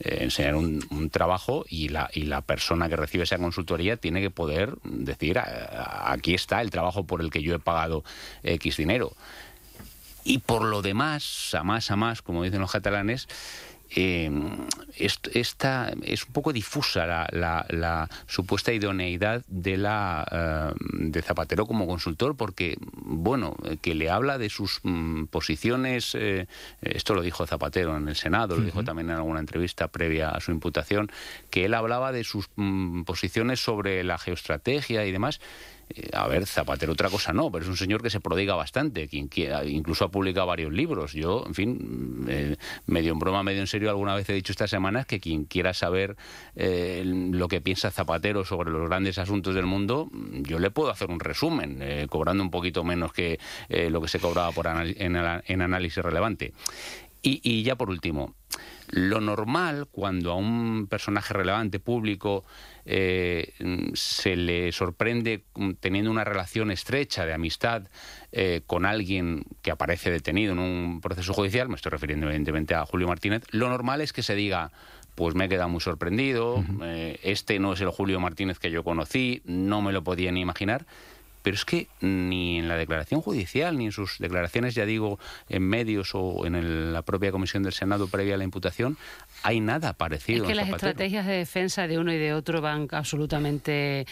enseñar un trabajo y la persona que recibe esa consultoría tiene que poder decir, aquí está el trabajo por el que yo he pagado X dinero. Y por lo demás, a más, como dicen los catalanes, esta es un poco difusa la supuesta idoneidad de Zapatero como consultor, porque, bueno, que le habla de sus posiciones, esto lo dijo Zapatero en el Senado, lo dijo también en alguna entrevista previa a su imputación, que él hablaba de sus posiciones sobre la geoestrategia y demás. A ver, Zapatero otra cosa no, pero es un señor que se prodiga bastante, incluso ha publicado varios libros. Yo, en fin, medio en broma, medio en serio, alguna vez he dicho estas semanas que quien quiera saber lo que piensa Zapatero sobre los grandes asuntos del mundo, yo le puedo hacer un resumen, cobrando un poquito menos que lo que se cobraba en análisis relevante. Y ya por último, lo normal cuando a un personaje relevante público se le sorprende teniendo una relación estrecha de amistad con alguien que aparece detenido en un proceso judicial, me estoy refiriendo evidentemente a Julio Martínez, lo normal es que se diga, pues me he quedado muy sorprendido, este no es el Julio Martínez que yo conocí, no me lo podía ni imaginar. Pero es que ni en la declaración judicial, ni en sus declaraciones, ya digo, en medios o en la propia comisión del Senado previa a la imputación, hay nada parecido. Es que las estrategias de defensa de uno y de otro van absolutamente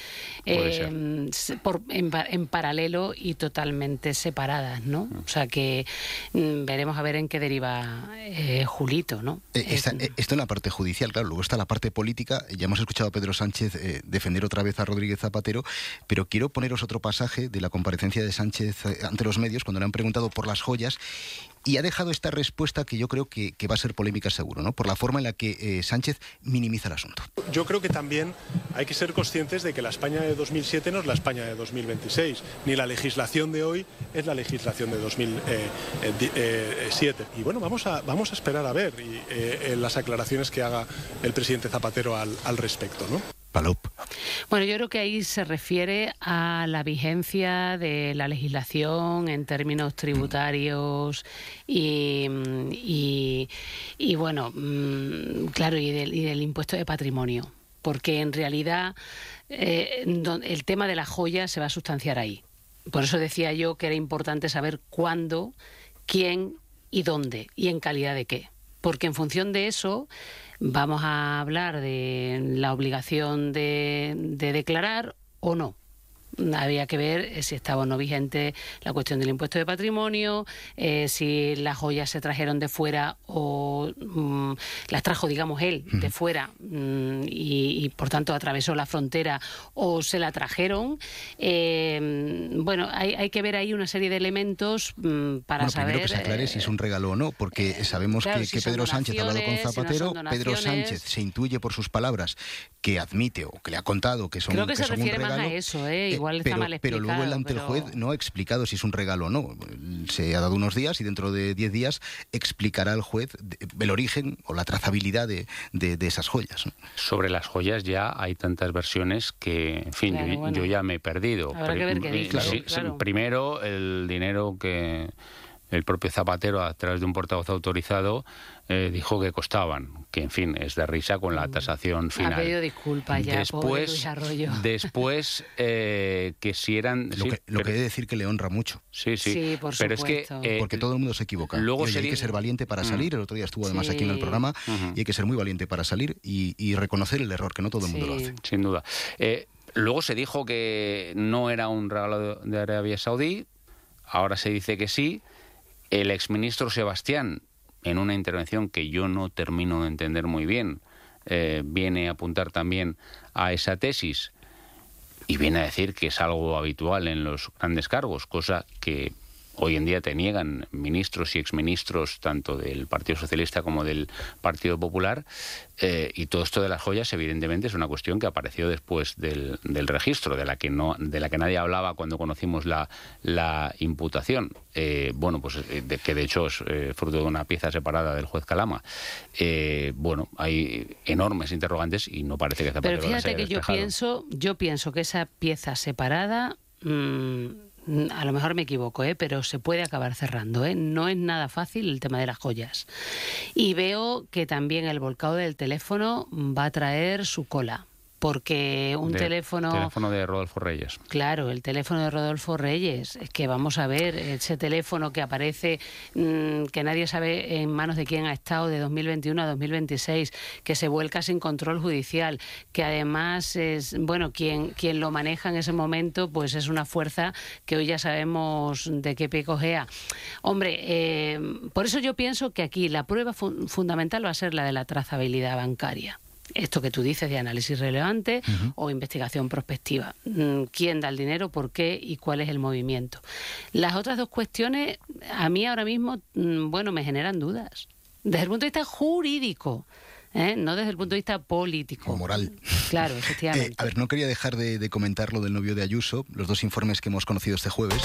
en paralelo y totalmente separadas, ¿no? O sea que veremos a ver en qué deriva Julito, ¿no? Esto en la parte judicial, claro. Luego está la parte política. Ya hemos escuchado a Pedro Sánchez defender otra vez a Rodríguez Zapatero, pero quiero poneros otro pasaje de la comparecencia de Sánchez ante los medios cuando le han preguntado por las joyas. Y ha dejado esta respuesta que yo creo que va a ser polémica seguro, ¿no? Por la forma en la que Sánchez minimiza el asunto. Yo creo que también hay que ser conscientes de que la España de 2007 no es la España de 2026, ni la legislación de hoy es la legislación de 2007. Y bueno, vamos a esperar a ver las aclaraciones que haga el presidente Zapatero al respecto, ¿no? Palop. Bueno, yo creo que ahí se refiere a la vigencia de la legislación en términos tributarios y bueno, claro, y del impuesto de patrimonio, porque en realidad el tema de la joya se va a sustanciar ahí. Por eso decía yo que era importante saber cuándo, quién y dónde y en calidad de qué, porque en función de eso vamos a hablar de la obligación de declarar o no. Había que ver si estaba o no vigente la cuestión del impuesto de patrimonio, si las joyas se trajeron de fuera o las trajo, digamos, él de fuera y por tanto atravesó la frontera o se la trajeron. Bueno, hay que ver ahí una serie de elementos para saber... Primero que se aclare si es un regalo o no, porque sabemos claro, que si Pedro Sánchez ha hablado con Zapatero, si no Pedro Sánchez se intuye por sus palabras que admite o que le ha contado que son creo que se son refiere un regalo. más a eso, igual está mal explicado. Pero luego él ante el juez no ha explicado si es un regalo o no. Se ha dado unos días y dentro de 10 días explicará el juez el origen o la trazabilidad de esas joyas, ¿no? Sobre las joyas ya hay tantas versiones que, en fin, claro, yo ya me he perdido. Habrá que ver qué dice. Claro. Primero, el dinero que el propio Zapatero, a través de un portavoz autorizado, dijo que costaban, que en fin, es de risa con la tasación final. Ha pedido disculpas ya, pobre Luis Arroyo. Después, que si eran... Lo que he de decir que le honra mucho. Sí, por pero supuesto. Es que... porque todo el mundo se equivoca. Luego hay que ser valiente para salir. El otro día estuvo además aquí en el programa y hay que ser muy valiente para salir y reconocer el error, que no todo el mundo lo hace. Sin duda. Luego se dijo que no era un regalo de Arabia Saudí, ahora se dice que sí. El exministro Sebastián, en una intervención que yo no termino de entender muy bien, viene a apuntar también a esa tesis y viene a decir que es algo habitual en los grandes cargos, cosa que hoy en día te niegan ministros y exministros tanto del Partido Socialista como del Partido Popular, y todo esto de las joyas evidentemente es una cuestión que apareció después del registro, de la que nadie hablaba cuando conocimos la imputación. Bueno, pues que de hecho es fruto de una pieza separada del juez Calama. Bueno, hay enormes interrogantes y no parece que Zapatero. Pero fíjate que yo pienso que esa pieza separada a lo mejor me equivoco, pero se puede acabar cerrando. No es nada fácil el tema de las joyas. Y veo que también el volcado del teléfono va a traer su cola. Porque un teléfono... El teléfono de Rodolfo Reyes. Claro, el teléfono de Rodolfo Reyes. Es que vamos a ver, ese teléfono que aparece, que nadie sabe en manos de quién ha estado de 2021 a 2026, que se vuelca sin control judicial, que además es, bueno, quien lo maneja en ese momento, pues es una fuerza que hoy ya sabemos de qué pie cojea. Hombre, por eso yo pienso que aquí la prueba fundamental va a ser la de la trazabilidad bancaria. Esto que tú dices de análisis relevante o investigación prospectiva. ¿Quién da el dinero, por qué y cuál es el movimiento? Las otras dos cuestiones a mí ahora mismo, bueno, me generan dudas. Desde el punto de vista jurídico, no desde el punto de vista político. O moral. Claro, efectivamente. A ver, no quería dejar de comentar lo del novio de Ayuso, los dos informes que hemos conocido este jueves.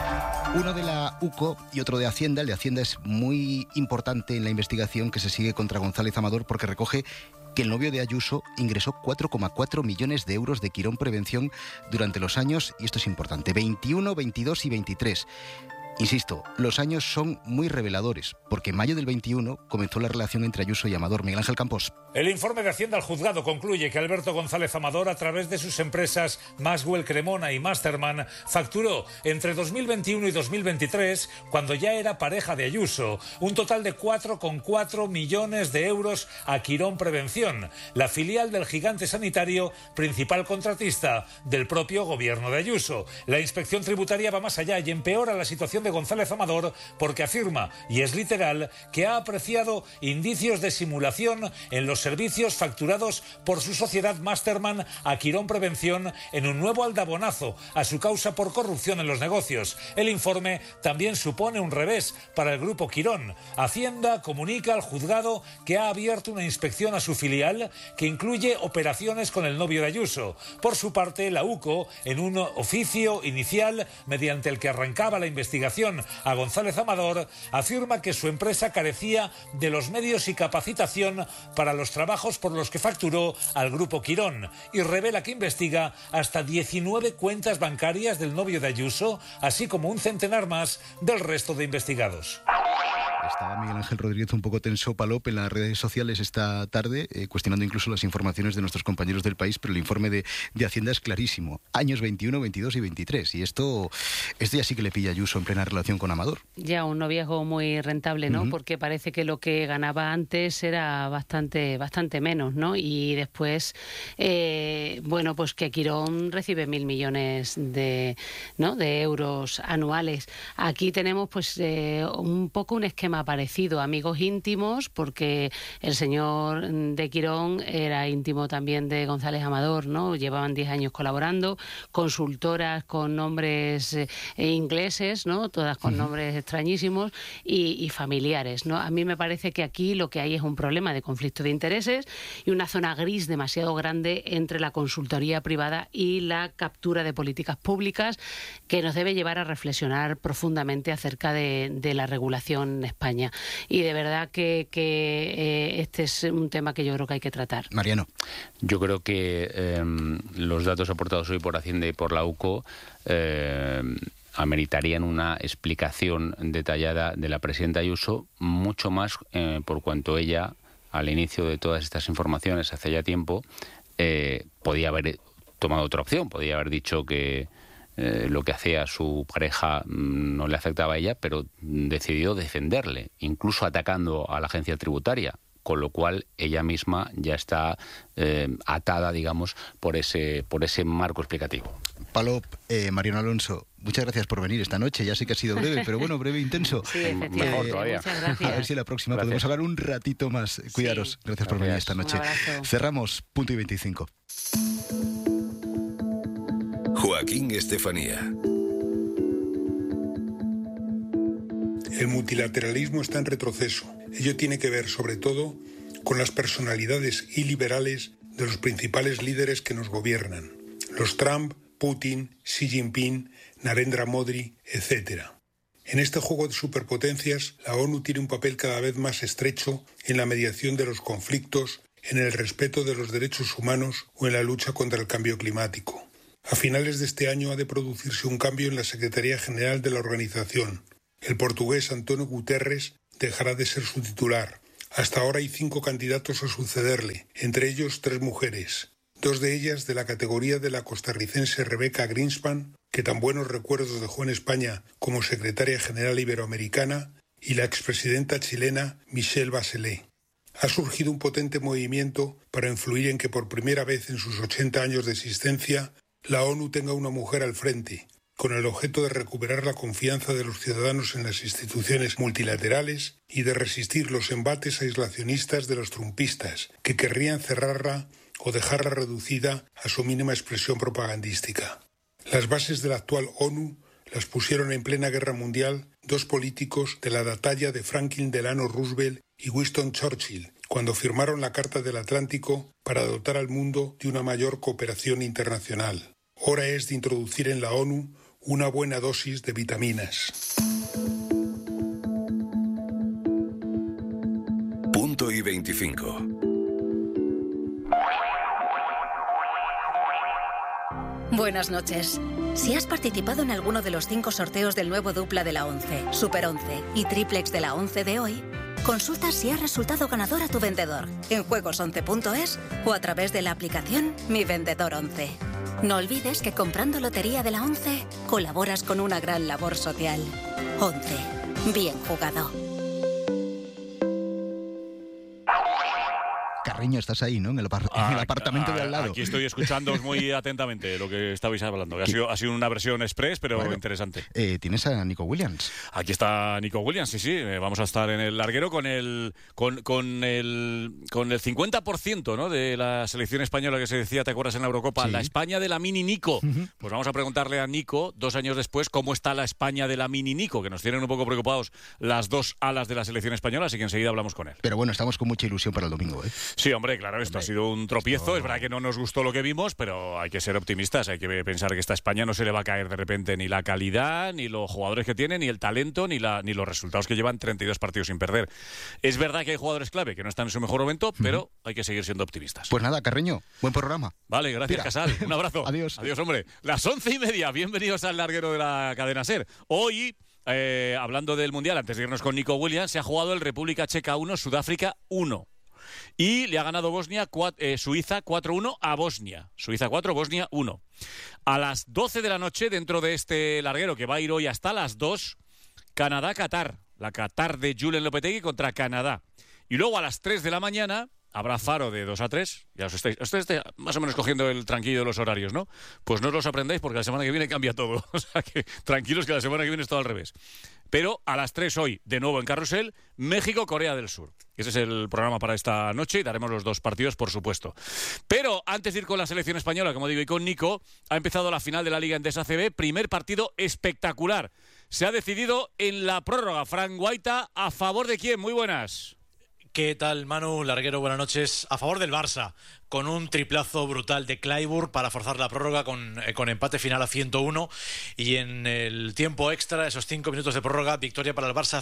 Uno de la UCO y otro de Hacienda. El de Hacienda es muy importante en la investigación que se sigue contra González Amador porque recoge que el novio de Ayuso ingresó 4,4 millones de euros de Quirón Prevención durante los años, y esto es importante, 21, 22 y 23. Insisto, los años son muy reveladores, porque en mayo del 21 comenzó la relación entre Ayuso y Amador. Miguel Ángel Campos. El informe de Hacienda al juzgado concluye que Alberto González Amador, a través de sus empresas Maxwell Cremona y Masterman, facturó entre 2021 y 2023, cuando ya era pareja de Ayuso, un total de 4,4 millones de euros a Quirón Prevención, la filial del gigante sanitario, principal contratista del propio gobierno de Ayuso. La inspección tributaria va más allá y empeora la situación de González Amador porque afirma, y es literal, que ha apreciado indicios de simulación en los servicios facturados por su sociedad Masterman a Quirón Prevención en un nuevo aldabonazo a su causa por corrupción en los negocios. El informe también supone un revés para el grupo Quirón. Hacienda comunica al juzgado que ha abierto una inspección a su filial que incluye operaciones con el novio de Ayuso. Por su parte, la UCO, en un oficio inicial mediante el que arrancaba la investigación a González Amador, afirma que su empresa carecía de los medios y capacitación para los trabajos por los que facturó al grupo Quirón, y revela que investiga hasta 19 cuentas bancarias del novio de Ayuso, así como un centenar más del resto de investigados. Estaba Miguel Ángel Rodríguez un poco tenso, Palop, en las redes sociales esta tarde, cuestionando incluso las informaciones de nuestros compañeros del País, pero el informe de Hacienda es clarísimo. Años 21, 22 y 23. Y esto ya sí que le pilla a Ayuso en plena relación con Amador. Ya, un noviazgo muy rentable, ¿no? Porque parece que lo que ganaba antes era bastante menos, ¿no? Y después, bueno, pues que Quirón recibe 1.000 millones de euros anuales. Aquí tenemos pues un poco un esquema parecido, amigos íntimos, porque el señor de Quirón era íntimo también de González Amador, ¿no? Llevaban 10 años colaborando, consultoras con nombres ingleses, ¿no? Todas con nombres extrañísimos y familiares, ¿no? A mí me parece que aquí lo que hay es un problema de conflicto de intereses y una zona gris demasiado grande entre la consultoría privada y la captura de políticas públicas que nos debe llevar a reflexionar profundamente acerca de la regulación en España. Y de verdad que este es un tema que yo creo que hay que tratar. Mariano. Yo creo que los datos aportados hoy por Hacienda y por la UCO ameritarían una explicación detallada de la presidenta Ayuso, mucho más por cuanto ella, al inicio de todas estas informaciones, hace ya tiempo, podía haber tomado otra opción, podía haber dicho que lo que hacía su pareja no le afectaba a ella, pero decidió defenderle, incluso atacando a la agencia tributaria, con lo cual ella misma ya está atada, digamos, por ese marco explicativo. Palop, Mariano Alonso, muchas gracias por venir esta noche. Ya sé que ha sido breve, pero bueno, breve e intenso. Sí, efectivamente. Mejor todavía. Muchas gracias. A ver si la próxima podemos hablar un ratito más. Cuidaros. Sí. Gracias por venir esta noche. Un abrazo. Cerramos Punto y 25. Joaquín Estefanía. El multilateralismo está en retroceso. Ello tiene que ver, sobre todo, con las personalidades iliberales de los principales líderes que nos gobiernan. Los Trump, Putin, Xi Jinping, Narendra Modi, etc. En este juego de superpotencias, la ONU tiene un papel cada vez más estrecho en la mediación de los conflictos, en el respeto de los derechos humanos o en la lucha contra el cambio climático. A finales de este año ha de producirse un cambio en la Secretaría General de la organización. El portugués António Guterres dejará de ser su titular. Hasta ahora hay 5 candidatos a sucederle, entre ellos 3 mujeres. 2 de ellas de la categoría de la costarricense Rebecca Greenspan, que tan buenos recuerdos dejó en España como secretaria general iberoamericana, y la expresidenta chilena Michelle Bachelet. Ha surgido un potente movimiento para influir en que por primera vez en sus 80 años de existencia la ONU tenga una mujer al frente, con el objeto de recuperar la confianza de los ciudadanos en las instituciones multilaterales y de resistir los embates aislacionistas de los trumpistas, que querrían cerrarla o dejarla reducida a su mínima expresión propagandística. Las bases de la actual ONU las pusieron en plena guerra mundial 2 políticos de la talla de Franklin Delano Roosevelt y Winston Churchill, cuando firmaron la Carta del Atlántico para dotar al mundo de una mayor cooperación internacional. Hora es de introducir en la ONU una buena dosis de vitaminas. Punto y 25. Buenas noches. Si has participado en alguno de los 5 sorteos del nuevo dupla de la 11, Super 11 y Triplex de la 11 de hoy, consulta si has resultado ganador a tu vendedor en juegos11.es o a través de la aplicación Mi Vendedor 11. No olvides que comprando Lotería de la 11 colaboras con una gran labor social. 11. Bien jugado. Carreño, estás ahí, ¿no? En el apartamento de al lado. Aquí estoy escuchándoos muy atentamente lo que estabais hablando. Ha sido una versión express, pero bueno, interesante. Tienes a Nico Williams. Aquí está Nico Williams, sí. Vamos a estar en el larguero con el 50%, ¿no? De la selección española que se decía, ¿te acuerdas en la Eurocopa? Sí. La España de la mini Nico. Pues vamos a preguntarle a Nico, 2 años después, cómo está la España de la mini Nico, que nos tienen un poco preocupados las 2 alas de la selección española, así que enseguida hablamos con él. Pero bueno, estamos con mucha ilusión para el domingo, ¿eh? Sí, hombre, claro, esto ha sido un tropiezo. Es verdad que no nos gustó lo que vimos, pero hay que ser optimistas. Hay que pensar que esta España no se le va a caer de repente ni la calidad, ni los jugadores que tiene, ni el talento, ni los resultados que llevan 32 partidos sin perder. Es verdad que hay jugadores clave que no están en su mejor momento, pero hay que seguir siendo optimistas. Pues nada, Carreño, buen programa. Vale, gracias, Casal. Un abrazo. Adiós. Adiós, hombre. Las 11:30. Bienvenidos al larguero de la cadena SER. Hoy, hablando del Mundial, antes de irnos con Nico Williams, se ha jugado el República Checa 1, Sudáfrica 1. Y le ha ganado Suiza 4-1 a Bosnia. Suiza 4, Bosnia 1. A las 12 de la noche, dentro de este larguero que va a ir hoy hasta las 2, Canadá-Qatar. La Qatar de Julen Lopetegui contra Canadá. Y luego a las 3 de la mañana habrá faro de 2 a 3. Ya os estáis más o menos cogiendo el tranquillo de los horarios, ¿no? Pues no os los aprendáis porque la semana que viene cambia todo. O sea que tranquilos que la semana que viene es todo al revés. Pero a las 3 hoy, de nuevo en Carrusel, México-Corea del Sur. Ese es el programa para esta noche y daremos los 2 partidos, por supuesto. Pero antes de ir con la selección española, como digo, y con Nico, ha empezado la final de la Liga Endesa ACB. Primer partido espectacular. Se ha decidido en la prórroga. Fran Guaita, ¿a favor de quién? Muy buenas. ¿Qué tal, Manu? Larguero, buenas noches. A favor del Barça, con un triplazo brutal de Clyburn para forzar la prórroga con empate final a 101. Y en el tiempo extra, esos 5 minutos de prórroga, victoria para el Barça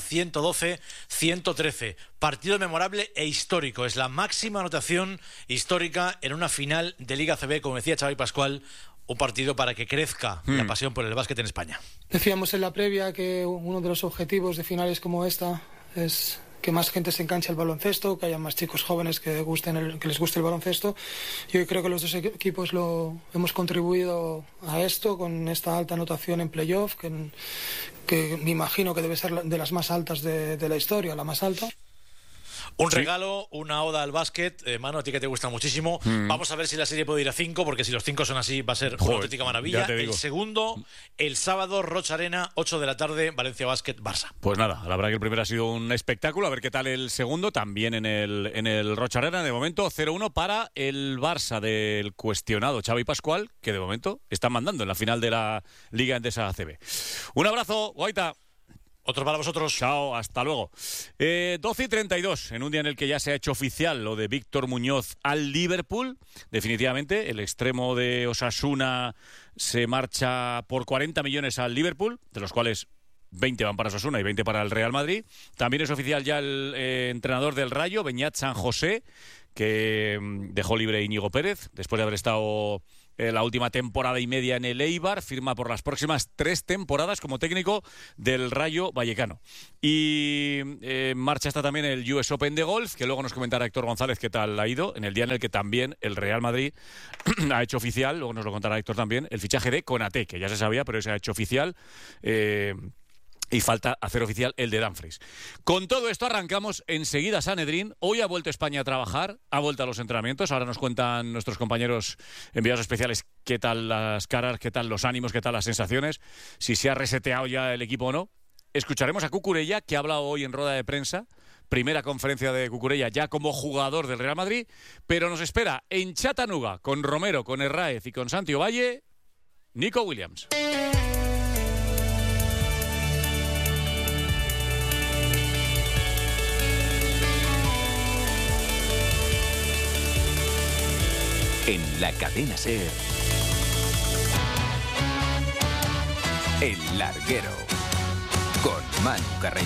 112-113. Partido memorable e histórico. Es la máxima anotación histórica en una final de Liga ACB, como decía Xavi Pascual. Un partido para que crezca la pasión por el básquet en España. Decíamos en la previa que uno de los objetivos de finales como esta es que más gente se enganche al baloncesto, que haya más chicos jóvenes que les guste el baloncesto. Yo creo que los 2 equipos hemos contribuido a esto con esta alta anotación en playoff, que me imagino que debe ser de las más altas de la historia, la más alta. Un regalo, una oda al básquet. Manu, a ti que te gusta muchísimo. Vamos a ver si la serie puede ir a 5, porque si los 5 son así va a ser una auténtica maravilla. El segundo, el sábado, Rocha Arena, 8 de la tarde, Valencia Básquet, Barça. Pues nada, la verdad que el primero ha sido un espectáculo. A ver qué tal el segundo, también en el Rocha Arena. De momento, 0-1 para el Barça del cuestionado Xavi Pascual, que de momento está mandando en la final de la Liga Endesa ACB. Un abrazo, Guaita. Otro para vosotros. Chao, hasta luego. 12:32, en un día en el que ya se ha hecho oficial lo de Víctor Muñoz al Liverpool. Definitivamente, el extremo de Osasuna se marcha por 40 millones al Liverpool, de los cuales 20 van para Osasuna y 20 para el Real Madrid. También es oficial ya el entrenador del Rayo, Beñat San José, que dejó libre Íñigo Pérez, después de haber estado la última temporada y media en el Eibar, firma por las próximas 3 temporadas como técnico del Rayo Vallecano. Y en marcha está también el US Open de golf, que luego nos comentará Héctor González qué tal ha ido, en el día en el que también el Real Madrid ha hecho oficial, luego nos lo contará Héctor también, el fichaje de Konaté, que ya se sabía, pero se ha hecho oficial. Y falta hacer oficial el de Dumfries. Con todo esto arrancamos enseguida Sanedrín. Hoy ha vuelto España a trabajar, ha vuelto a los entrenamientos. Ahora nos cuentan nuestros compañeros enviados especiales qué tal las caras, qué tal los ánimos, qué tal las sensaciones, si se ha reseteado ya el equipo o no. Escucharemos a Cucurella, que ha hablado hoy en rueda de prensa. Primera conferencia de Cucurella ya como jugador del Real Madrid. Pero nos espera en Chattanooga, con Romero, con Herráez y con Santi Ovalle, Nico Williams. En la cadena SER, El Larguero, con Manu Carreño.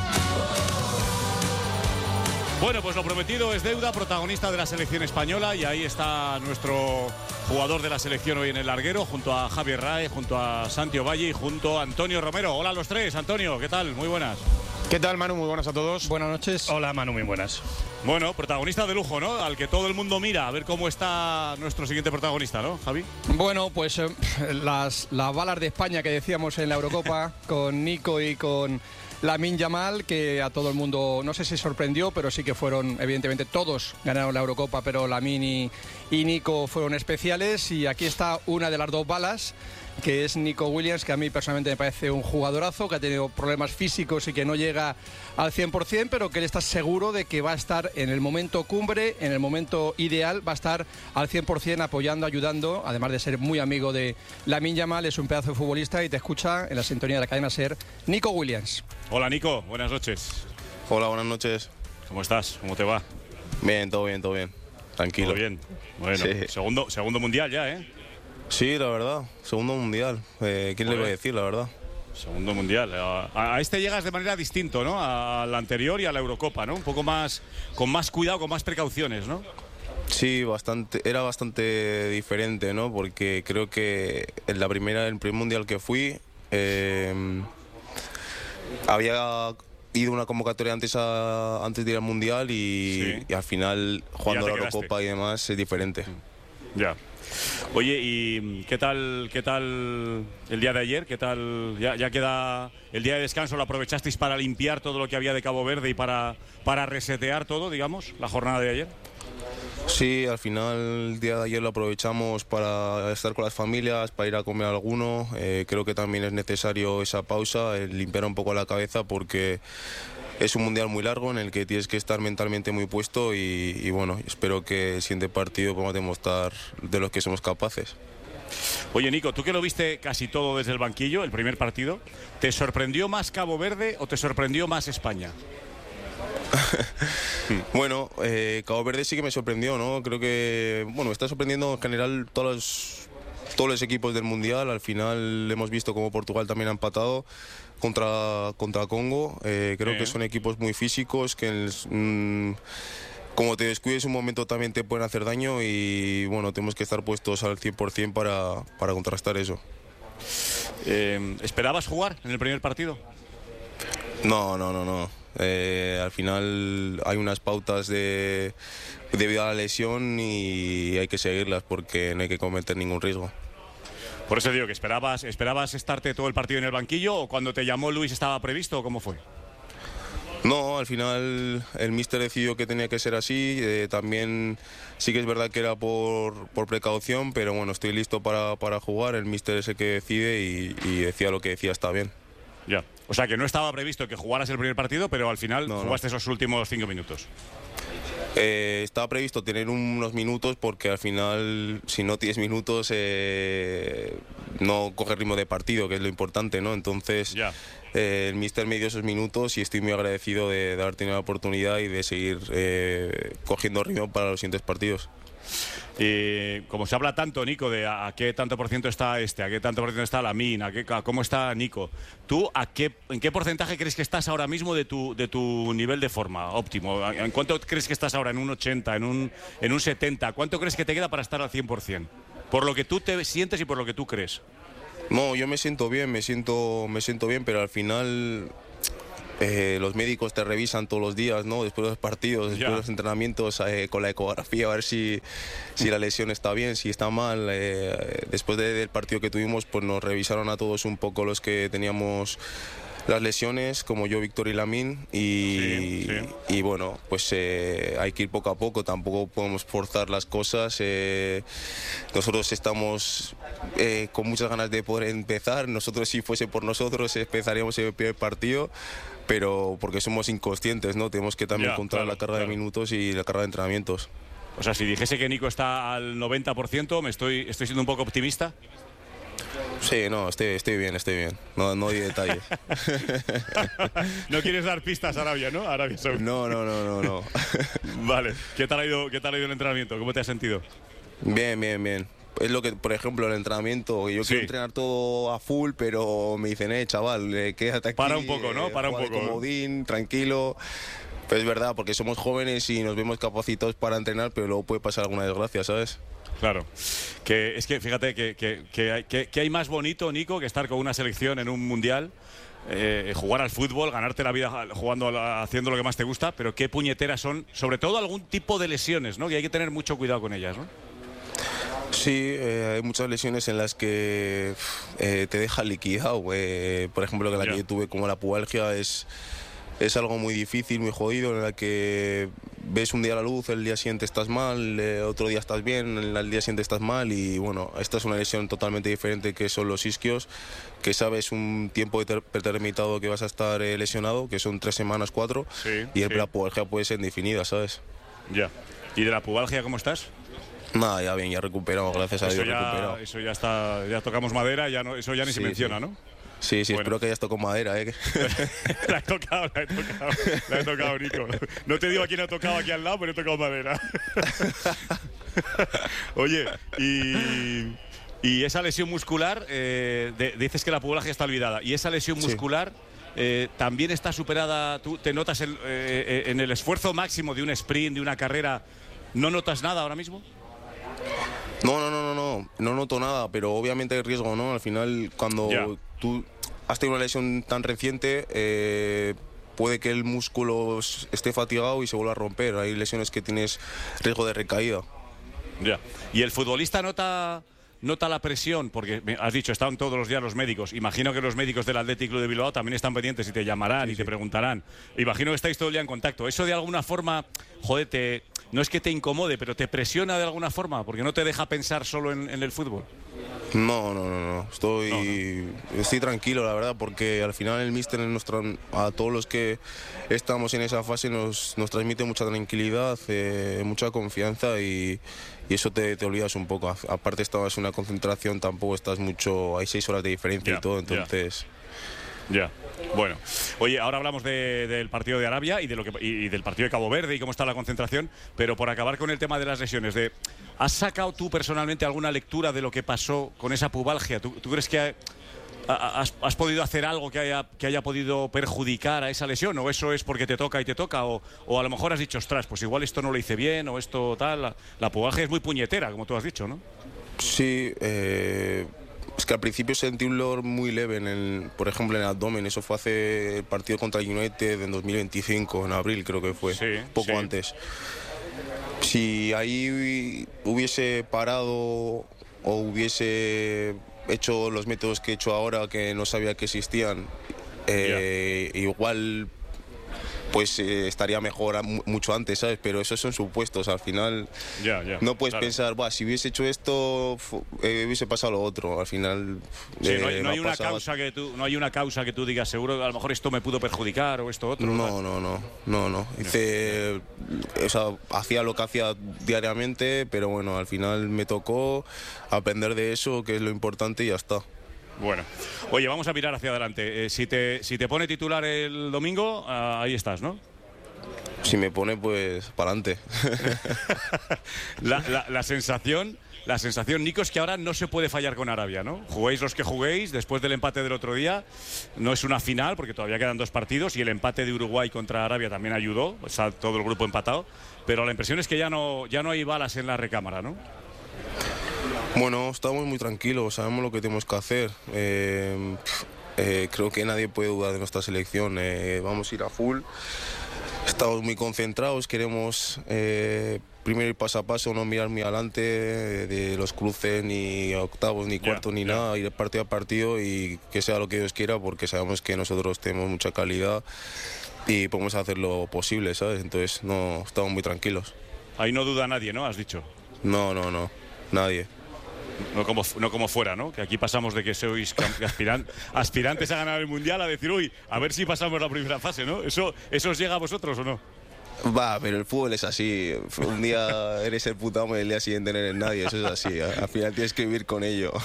Bueno, pues lo prometido es deuda, protagonista de la selección española, y ahí está nuestro jugador de la selección hoy en El Larguero, junto a Javier Rae, junto a Santi Ovalle y junto a Antonio Romero. Hola a los tres. Antonio, ¿qué tal? Muy buenas. ¿Qué tal, Manu? Muy buenas a todos. Buenas noches. Hola, Manu, muy buenas. Bueno, protagonista de lujo, ¿no? Al que todo el mundo mira, a ver cómo está nuestro siguiente protagonista, ¿no, Javi? Bueno, pues las balas de España que decíamos en la Eurocopa, con Nico y con Lamine Yamal, que a todo el mundo, no sé si sorprendió, pero sí que fueron, evidentemente todos ganaron la Eurocopa, pero Lamine y Nico fueron especiales. Y aquí está una de las 2 balas, que es Nico Williams, que a mí personalmente me parece un jugadorazo, que ha tenido problemas físicos y que no llega al 100%, pero que él está seguro de que va a estar en el momento cumbre, en el momento ideal, va a estar al 100% apoyando, ayudando, además de ser muy amigo de Lamine Yamal. Es un pedazo de futbolista y te escucha en la sintonía de la cadena SER, Nico Williams. Hola, Nico, buenas noches. Hola, buenas noches. ¿Cómo estás? ¿Cómo te va? Bien, todo bien, todo bien. Tranquilo. Todo bien. Bueno, sí. segundo mundial ya, ¿eh? Sí, la verdad, segundo mundial. ¿Quién le va a decir, la verdad? Segundo mundial. A este llegas de manera distinta, ¿no? Al anterior y a la Eurocopa, ¿no? Un poco más, con más cuidado, con más precauciones, ¿no? Sí, era bastante diferente, ¿no? Porque creo que en el primer mundial que fui, había ido una convocatoria antes de ir al mundial y al final, jugando la Eurocopa y demás, es diferente. Ya. Oye, ¿y qué tal el día de ayer? ¿Qué tal? Ya queda el día de descanso, ¿lo aprovechasteis para limpiar todo lo que había de Cabo Verde y para resetear todo, digamos, la jornada de ayer? Sí, al final el día de ayer lo aprovechamos para estar con las familias, para ir a comer alguno. Creo que también es necesario esa pausa, limpiar un poco la cabeza, porque es un mundial muy largo en el que tienes que estar mentalmente muy puesto y bueno, espero que el siguiente partido podamos demostrar de lo que somos capaces. Oye, Nico, tú que lo viste casi todo desde el banquillo, el primer partido, ¿te sorprendió más Cabo Verde o te sorprendió más España? Bueno, Cabo Verde sí que me sorprendió, ¿no? Creo que, bueno, me está sorprendiendo en general todos los equipos del mundial. Al final hemos visto como Portugal también ha empatado contra Congo. Creo que son equipos muy físicos que como te descuides un momento también te pueden hacer daño y bueno, tenemos que estar puestos al 100% para contrastar eso. ¿Esperabas jugar en el primer partido? No. Al final hay unas pautas debido a la lesión y hay que seguirlas porque no hay que cometer ningún riesgo. Por eso digo que esperabas estarte todo el partido en el banquillo, o cuando te llamó Luis estaba previsto, o ¿cómo fue? No, al final el míster decidió que tenía que ser así. También sí que es verdad que era por precaución, pero bueno, estoy listo para jugar. El míster es el que decide y decía lo que decía, está bien. Ya, o sea que no estaba previsto que jugaras el primer partido, pero al final jugaste esos últimos 5 minutos. Estaba previsto tener unos minutos porque al final, si no tienes minutos, no coges ritmo de partido, que es lo importante, ¿no? Entonces, el míster me dio esos minutos y estoy muy agradecido de haber tenido la oportunidad y de seguir cogiendo ritmo para los siguientes partidos. Como se habla tanto, Nico, de a qué tanto por ciento está a qué tanto por ciento está Lamine, a cómo está Nico, ¿tú en qué porcentaje crees que estás ahora mismo de tu nivel de forma óptimo? ¿En cuánto crees que estás ahora? ¿En un 80? ¿En un 70? ¿Cuánto crees que te queda para estar al 100%? Por lo que tú te sientes y por lo que tú crees. No, yo me siento bien, me siento bien, pero al final los médicos te revisan todos los días, ¿no? Después de los partidos, después de los entrenamientos, con la ecografía, a ver si la lesión está bien, si está mal. Después del partido que tuvimos, pues nos revisaron a todos un poco los que teníamos las lesiones, como yo, Víctor y Lamine, y bueno, pues hay que ir poco a poco, tampoco podemos forzar las cosas. Nosotros estamos con muchas ganas de poder empezar. Nosotros, si fuese por nosotros, empezaríamos el primer partido, pero porque somos inconscientes, ¿no? Tenemos que también controlar la carga de minutos y la carga de entrenamientos. O sea, si dijese que Nico está al 90%, estoy siendo un poco optimista. Sí, no, estoy bien. No hay detalles. No quieres dar pistas a Arabia, ¿no? Arabia Saudí. No. Vale. ¿Qué tal ha ido el entrenamiento? ¿Cómo te has sentido? Bien. Es lo que, por ejemplo, el entrenamiento, yo quiero entrenar todo a full, pero me dicen, chaval, quédate aquí. Para un poco, ¿no? Para un poco. Comodín, tranquilo. Pero es verdad, porque somos jóvenes y nos vemos capacitados para entrenar, pero luego puede pasar alguna desgracia, ¿sabes? Claro, que es que fíjate que hay más bonito, Nico, que estar con una selección en un mundial, jugar al fútbol, ganarte la vida haciendo lo que más te gusta, pero qué puñeteras son, sobre todo algún tipo de lesiones, ¿no? Que hay que tener mucho cuidado con ellas, ¿no? Sí, hay muchas lesiones en las que te deja liquidado. Por ejemplo, que la que yo tuve como la pubalgia es algo muy difícil, muy jodido, en la que ves un día la luz, el día siguiente estás mal, otro día estás bien, el día siguiente estás mal, y bueno, esta es una lesión totalmente diferente, que son los isquios, que sabes un tiempo determinado que vas a estar lesionado, que son 3 semanas, 4, y la pubalgia puede ser indefinida, ¿sabes? Ya. ¿Y de la pubalgia cómo estás? Nada, ya bien, ya recuperamos, gracias a Dios recuperado. Eso ya está, ya tocamos madera, eso ya ni se menciona, ¿no? Sí, bueno. Espero que hayas tocado madera, La he tocado, Nico. No te digo a quién ha tocado aquí al lado, pero he tocado madera. Oye, y esa lesión muscular, dices que la pubalgia está olvidada, y esa lesión muscular también está superada. ¿Tú te notas en el esfuerzo máximo de un sprint, de una carrera, no notas nada ahora mismo? No noto nada, pero obviamente hay riesgo, ¿no? Al final, cuando tú has tenido una lesión tan reciente, puede que el músculo esté fatigado y se vuelva a romper. Hay lesiones que tienes riesgo de recaída. Ya. ¿Y el futbolista nota la presión? Porque has dicho, están todos los días los médicos. Imagino que los médicos del Athletic Club de Bilbao también están pendientes y te llamarán y te preguntarán. Imagino que estáis todo el día en contacto. ¿Eso de alguna forma, joder, no es que te incomode, pero te presiona de alguna forma? Porque no te deja pensar solo en el fútbol. No. Estoy tranquilo, la verdad, porque al final el míster a todos los que estamos en esa fase nos transmite mucha tranquilidad, mucha confianza, y eso te olvidas un poco. Aparte, estabas en una concentración, tampoco estás mucho, hay 6 horas de diferencia y todo, entonces... Ya. Bueno, oye, ahora hablamos del partido de Arabia y del partido de Cabo Verde y cómo está la concentración, pero por acabar con el tema de las lesiones, ¿has sacado tú personalmente alguna lectura de lo que pasó con esa pubalgia? ¿Tú crees que has podido hacer algo que haya podido perjudicar a esa lesión, o eso es porque te toca y te toca, o a lo mejor has dicho, ostras, pues igual esto no lo hice bien, o esto tal? La pubalgia es muy puñetera, como tú has dicho, ¿no? Sí, es que al principio sentí un dolor muy leve, por ejemplo, en el abdomen. Eso fue hace el partido contra el United en 2025, en abril creo que fue, poco antes. Si ahí hubiese parado o hubiese hecho los métodos que he hecho ahora, que no sabía que existían, igual pues estaría mejor mucho antes, ¿sabes? Pero esos son supuestos, al final no puedes pensar, si hubiese hecho esto, hubiese pasado lo otro, al final... no hay una causa que tú digas, seguro que a lo mejor esto me pudo perjudicar o esto otro. No. Hacía lo que hacía diariamente, pero bueno, al final me tocó aprender de eso, que es lo importante, y ya está. Bueno, oye, vamos a mirar hacia adelante. Si te pone titular el domingo, ahí estás, ¿no? Si me pone, pues, para adelante. La sensación, Nico, es que ahora no se puede fallar con Arabia, ¿no? Juguéis los que juguéis, después del empate del otro día. No es una final, porque todavía quedan 2 partidos, y el empate de Uruguay contra Arabia también ayudó. Está todo el grupo empatado. Pero la impresión es que ya no hay balas en la recámara, ¿no? Bueno, estamos muy tranquilos, sabemos lo que tenemos que hacer. Creo que nadie puede dudar de nuestra selección. Vamos a ir a full. Estamos muy concentrados, queremos primero ir paso a paso, no mirar muy adelante de los cruces, ni octavos, ni cuartos, ni nada, ir partido a partido y que sea lo que Dios quiera, porque sabemos que nosotros tenemos mucha calidad y podemos hacer lo posible, ¿sabes? Entonces no, estamos muy tranquilos. Ahí no duda nadie, ¿no? Has dicho. No, nadie. No como fuera, ¿no? Que aquí pasamos de que sois aspirantes a ganar el Mundial a decir, uy, a ver si pasamos la primera fase, ¿no? ¿Eso os llega a vosotros o no? Va, pero el fútbol es así. Un día eres el puto amo y el día siguiente no eres nadie. Eso es así. Al final tienes que vivir con ello.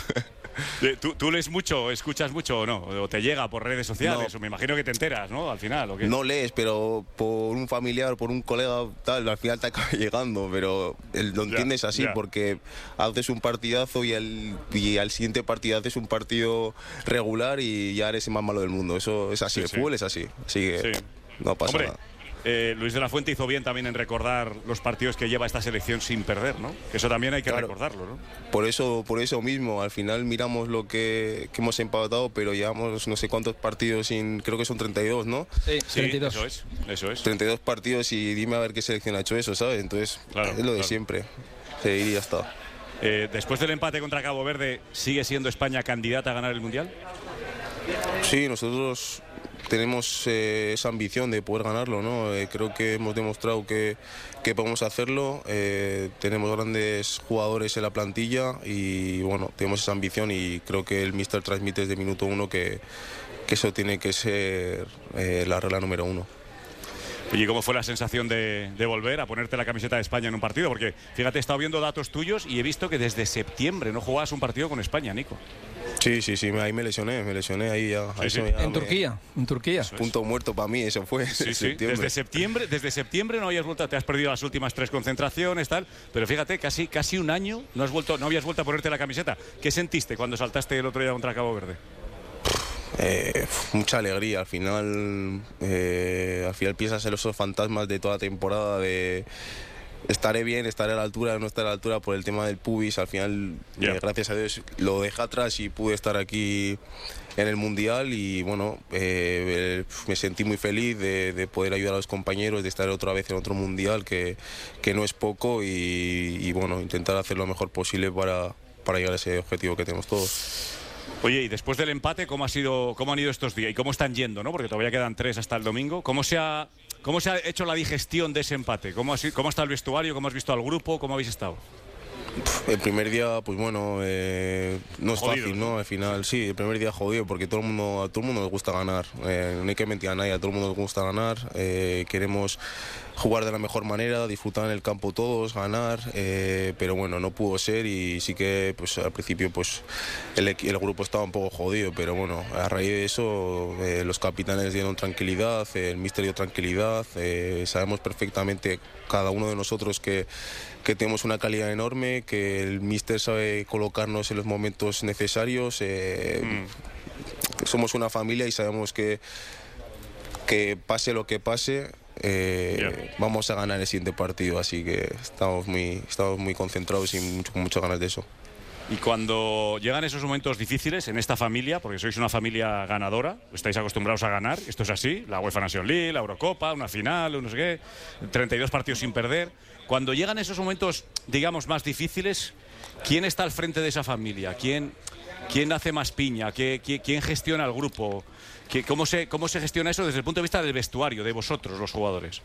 ¿Tú lees mucho, escuchas mucho o no? ¿O te llega por redes sociales? No. O me imagino que te enteras, ¿no? Al final, ¿o qué? No lees, pero por un familiar, por un colega, tal, al final te acaba llegando. Pero lo entiendes así, porque haces un partidazo y al siguiente partido haces un partido regular y ya eres el más malo del mundo. Eso es así. El fútbol es así. Así que no pasa nada. Luis de la Fuente hizo bien también en recordar los partidos que lleva esta selección sin perder, ¿no? Eso también hay que recordarlo, ¿no? Por eso mismo, al final miramos lo que hemos empatado, pero llevamos no sé cuántos partidos sin, creo que son 32, ¿no? Sí, 32. Eso es. 32 partidos y dime a ver qué selección ha hecho eso, ¿sabes? Entonces, es lo de siempre. Seguir y ya está. Después del empate contra Cabo Verde, ¿sigue siendo España candidata a ganar el Mundial? Sí, nosotros tenemos esa ambición de poder ganarlo, ¿no? Creo que hemos demostrado que podemos hacerlo. Tenemos grandes jugadores en la plantilla y bueno, tenemos esa ambición y creo que el míster transmite desde minuto uno que eso tiene que ser la regla número 1. ¿Y cómo fue la sensación de volver a ponerte la camiseta de España en un partido? Porque fíjate, he estado viendo datos tuyos y he visto que desde septiembre no jugabas un partido con España, Nico. Sí, ahí me lesioné ahí ya. En Turquía. Punto muerto para mí, eso fue. Sí. Desde septiembre no habías vuelto, te has perdido las últimas 3 concentraciones, tal, pero fíjate, casi un año no habías vuelto a ponerte la camiseta. ¿Qué sentiste cuando saltaste el otro día contra Cabo Verde? Mucha alegría, al final piensas en esos fantasmas de toda la temporada de estaré bien, estaré a la altura, no estaré a la altura por el tema del pubis. Al final, gracias a Dios, lo dejé atrás y pude estar aquí en el Mundial y bueno, me sentí muy feliz de poder ayudar a los compañeros, de estar otra vez en otro Mundial que no es poco y bueno, intentar hacer lo mejor posible para llegar a ese objetivo que tenemos todos. Oye, y después del empate, ¿cómo han ido estos días? ¿Y cómo están yendo, no? Porque todavía quedan 3 hasta el domingo. ¿Cómo se ha hecho la digestión de ese empate? ¿Cómo está el vestuario? ¿Cómo has visto al grupo? ¿Cómo habéis estado? El primer día, pues bueno, no es jodido, fácil, ¿no? Al final, sí, el primer día jodido, porque a todo el mundo nos gusta ganar. No hay que mentir a nadie, a todo el mundo nos gusta ganar. Queremos jugar de la mejor manera, disfrutar en el campo todos, ganar, pero bueno, no pudo ser y sí que pues al principio pues el grupo estaba un poco jodido, pero bueno, a raíz de eso los capitanes dieron tranquilidad, el míster dio tranquilidad, sabemos perfectamente cada uno de nosotros que tenemos una calidad enorme, que el míster sabe colocarnos en los momentos necesarios, somos una familia y sabemos que pase lo que pase, vamos a ganar el siguiente partido, así que estamos muy concentrados y con muchas ganas de eso. Y cuando llegan esos momentos difíciles en esta familia, porque sois una familia ganadora, estáis acostumbrados a ganar, esto es así, la UEFA Nations League, la Eurocopa, una final, no sé qué, 32 partidos sin perder. Cuando llegan esos momentos, digamos, más difíciles, ¿quién está al frente de esa familia? ¿Quién hace más piña? ¿Quién gestiona el grupo? ¿Cómo se gestiona eso desde el punto de vista del vestuario, de vosotros, los jugadores?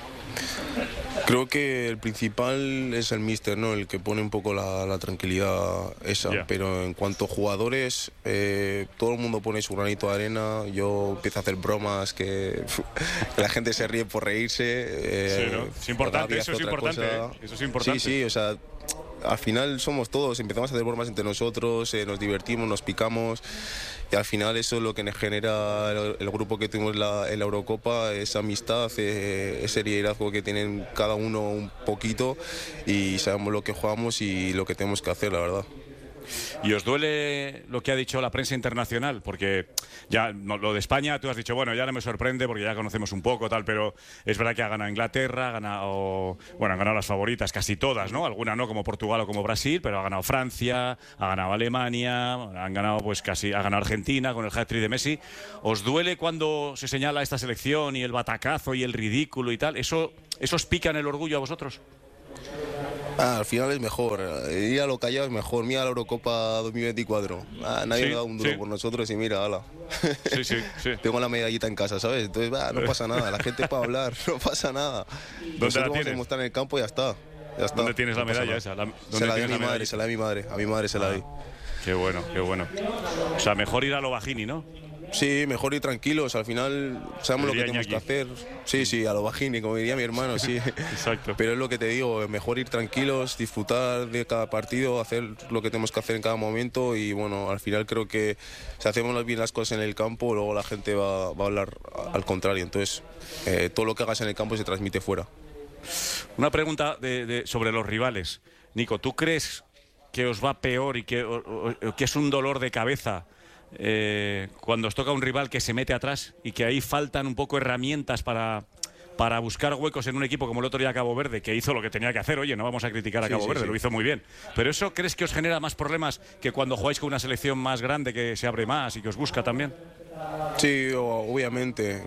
Creo que el principal es el míster, ¿no? El que pone un poco la tranquilidad esa, pero en cuanto a jugadores, todo el mundo pone su granito de arena. Yo empiezo a hacer bromas que la gente se ríe por reírse. Sí, ¿no? Es importante, eso es importante. Sí, o sea, al final somos todos, empezamos a hacer bromas entre nosotros, nos divertimos, nos picamos y al final eso es lo que genera el grupo que tuvimos en la Eurocopa, esa amistad, ese liderazgo que tienen cada uno un poquito y sabemos lo que jugamos y lo que tenemos que hacer, la verdad. ¿Y os duele lo que ha dicho la prensa internacional? Porque ya lo de España, tú has dicho, bueno, ya no me sorprende porque ya conocemos un poco, tal, pero es verdad que ha ganado Inglaterra, han ganado las favoritas, casi todas, ¿no? Algunas no, como Portugal o como Brasil, pero ha ganado Francia, ha ganado Alemania, han ganado ha ganado Argentina con el hat-trick de Messi. ¿Os duele cuando se señala esta selección y el batacazo y el ridículo y tal? ¿Eso os pica en el orgullo a vosotros? Al final es mejor, ir a lo callado es mejor. Mira la Eurocopa 2024, nadie me da un duro por nosotros y mira, ala. Sí. Tengo la medallita en casa, ¿sabes? Entonces, no pasa nada, la gente puede hablar, no pasa nada. ¿Dónde la tienes? Vamos a estar en el campo y ya está. ¿Dónde tienes la medalla esa? Se la di a mi madre, a mi madre se la di. Qué bueno. O sea, mejor ir a lo Bajini, ¿no? Sí, mejor ir tranquilos, al final sabemos lo que tenemos que hacer. Sí, a lo Bajini, como diría mi hermano, sí. Exacto. Pero es lo que te digo, mejor ir tranquilos, disfrutar de cada partido, hacer lo que tenemos que hacer en cada momento y bueno, al final creo que si hacemos bien las cosas en el campo, luego la gente va a hablar al contrario. Entonces, todo lo que hagas en el campo se transmite fuera. Una pregunta sobre los rivales. Nico, ¿tú crees que os va peor y que es un dolor de cabeza cuando os toca un rival que se mete atrás y que ahí faltan un poco herramientas para buscar huecos en un equipo como el otro día Cabo Verde, que hizo lo que tenía que hacer? Oye, no vamos a criticar a Cabo Verde, lo hizo muy bien. Pero ¿eso crees que os genera más problemas que cuando jugáis con una selección más grande que se abre más y que os busca también? Sí, obviamente.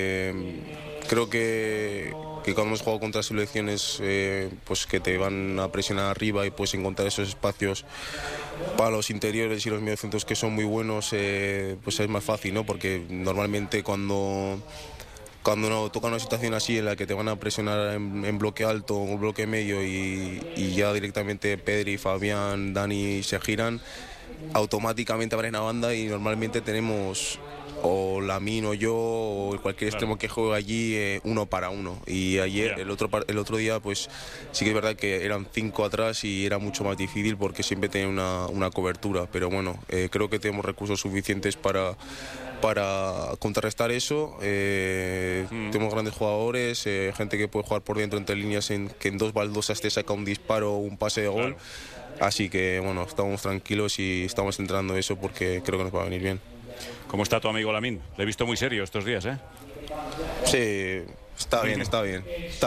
Creo que cuando hemos jugado contra selecciones pues que te van a presionar arriba y puedes encontrar esos espacios para los interiores y los mediocentros que son muy buenos, pues es más fácil, ¿no? Porque normalmente cuando no toca una situación así en la que te van a presionar en bloque alto o bloque medio y ya directamente Pedri, Fabián, Dani se giran, automáticamente abren la banda y normalmente tenemos o Lamine o yo o cualquier extremo que juegue allí 1 para 1. Y ayer, el otro día, pues sí que es verdad que eran 5 atrás y era mucho más difícil porque siempre tenía una cobertura. Pero bueno, creo que tenemos recursos suficientes para contrarrestar eso. Tenemos grandes jugadores, gente que puede jugar por dentro entre líneas, que en 2 baldosas te saca un disparo o un pase de gol. Así que bueno, estamos tranquilos y estamos centrando eso porque creo que nos va a venir bien. ¿Cómo está tu amigo Lamine? Le he visto muy serio estos días, ¿eh? Sí, está bien. Sí, está bien.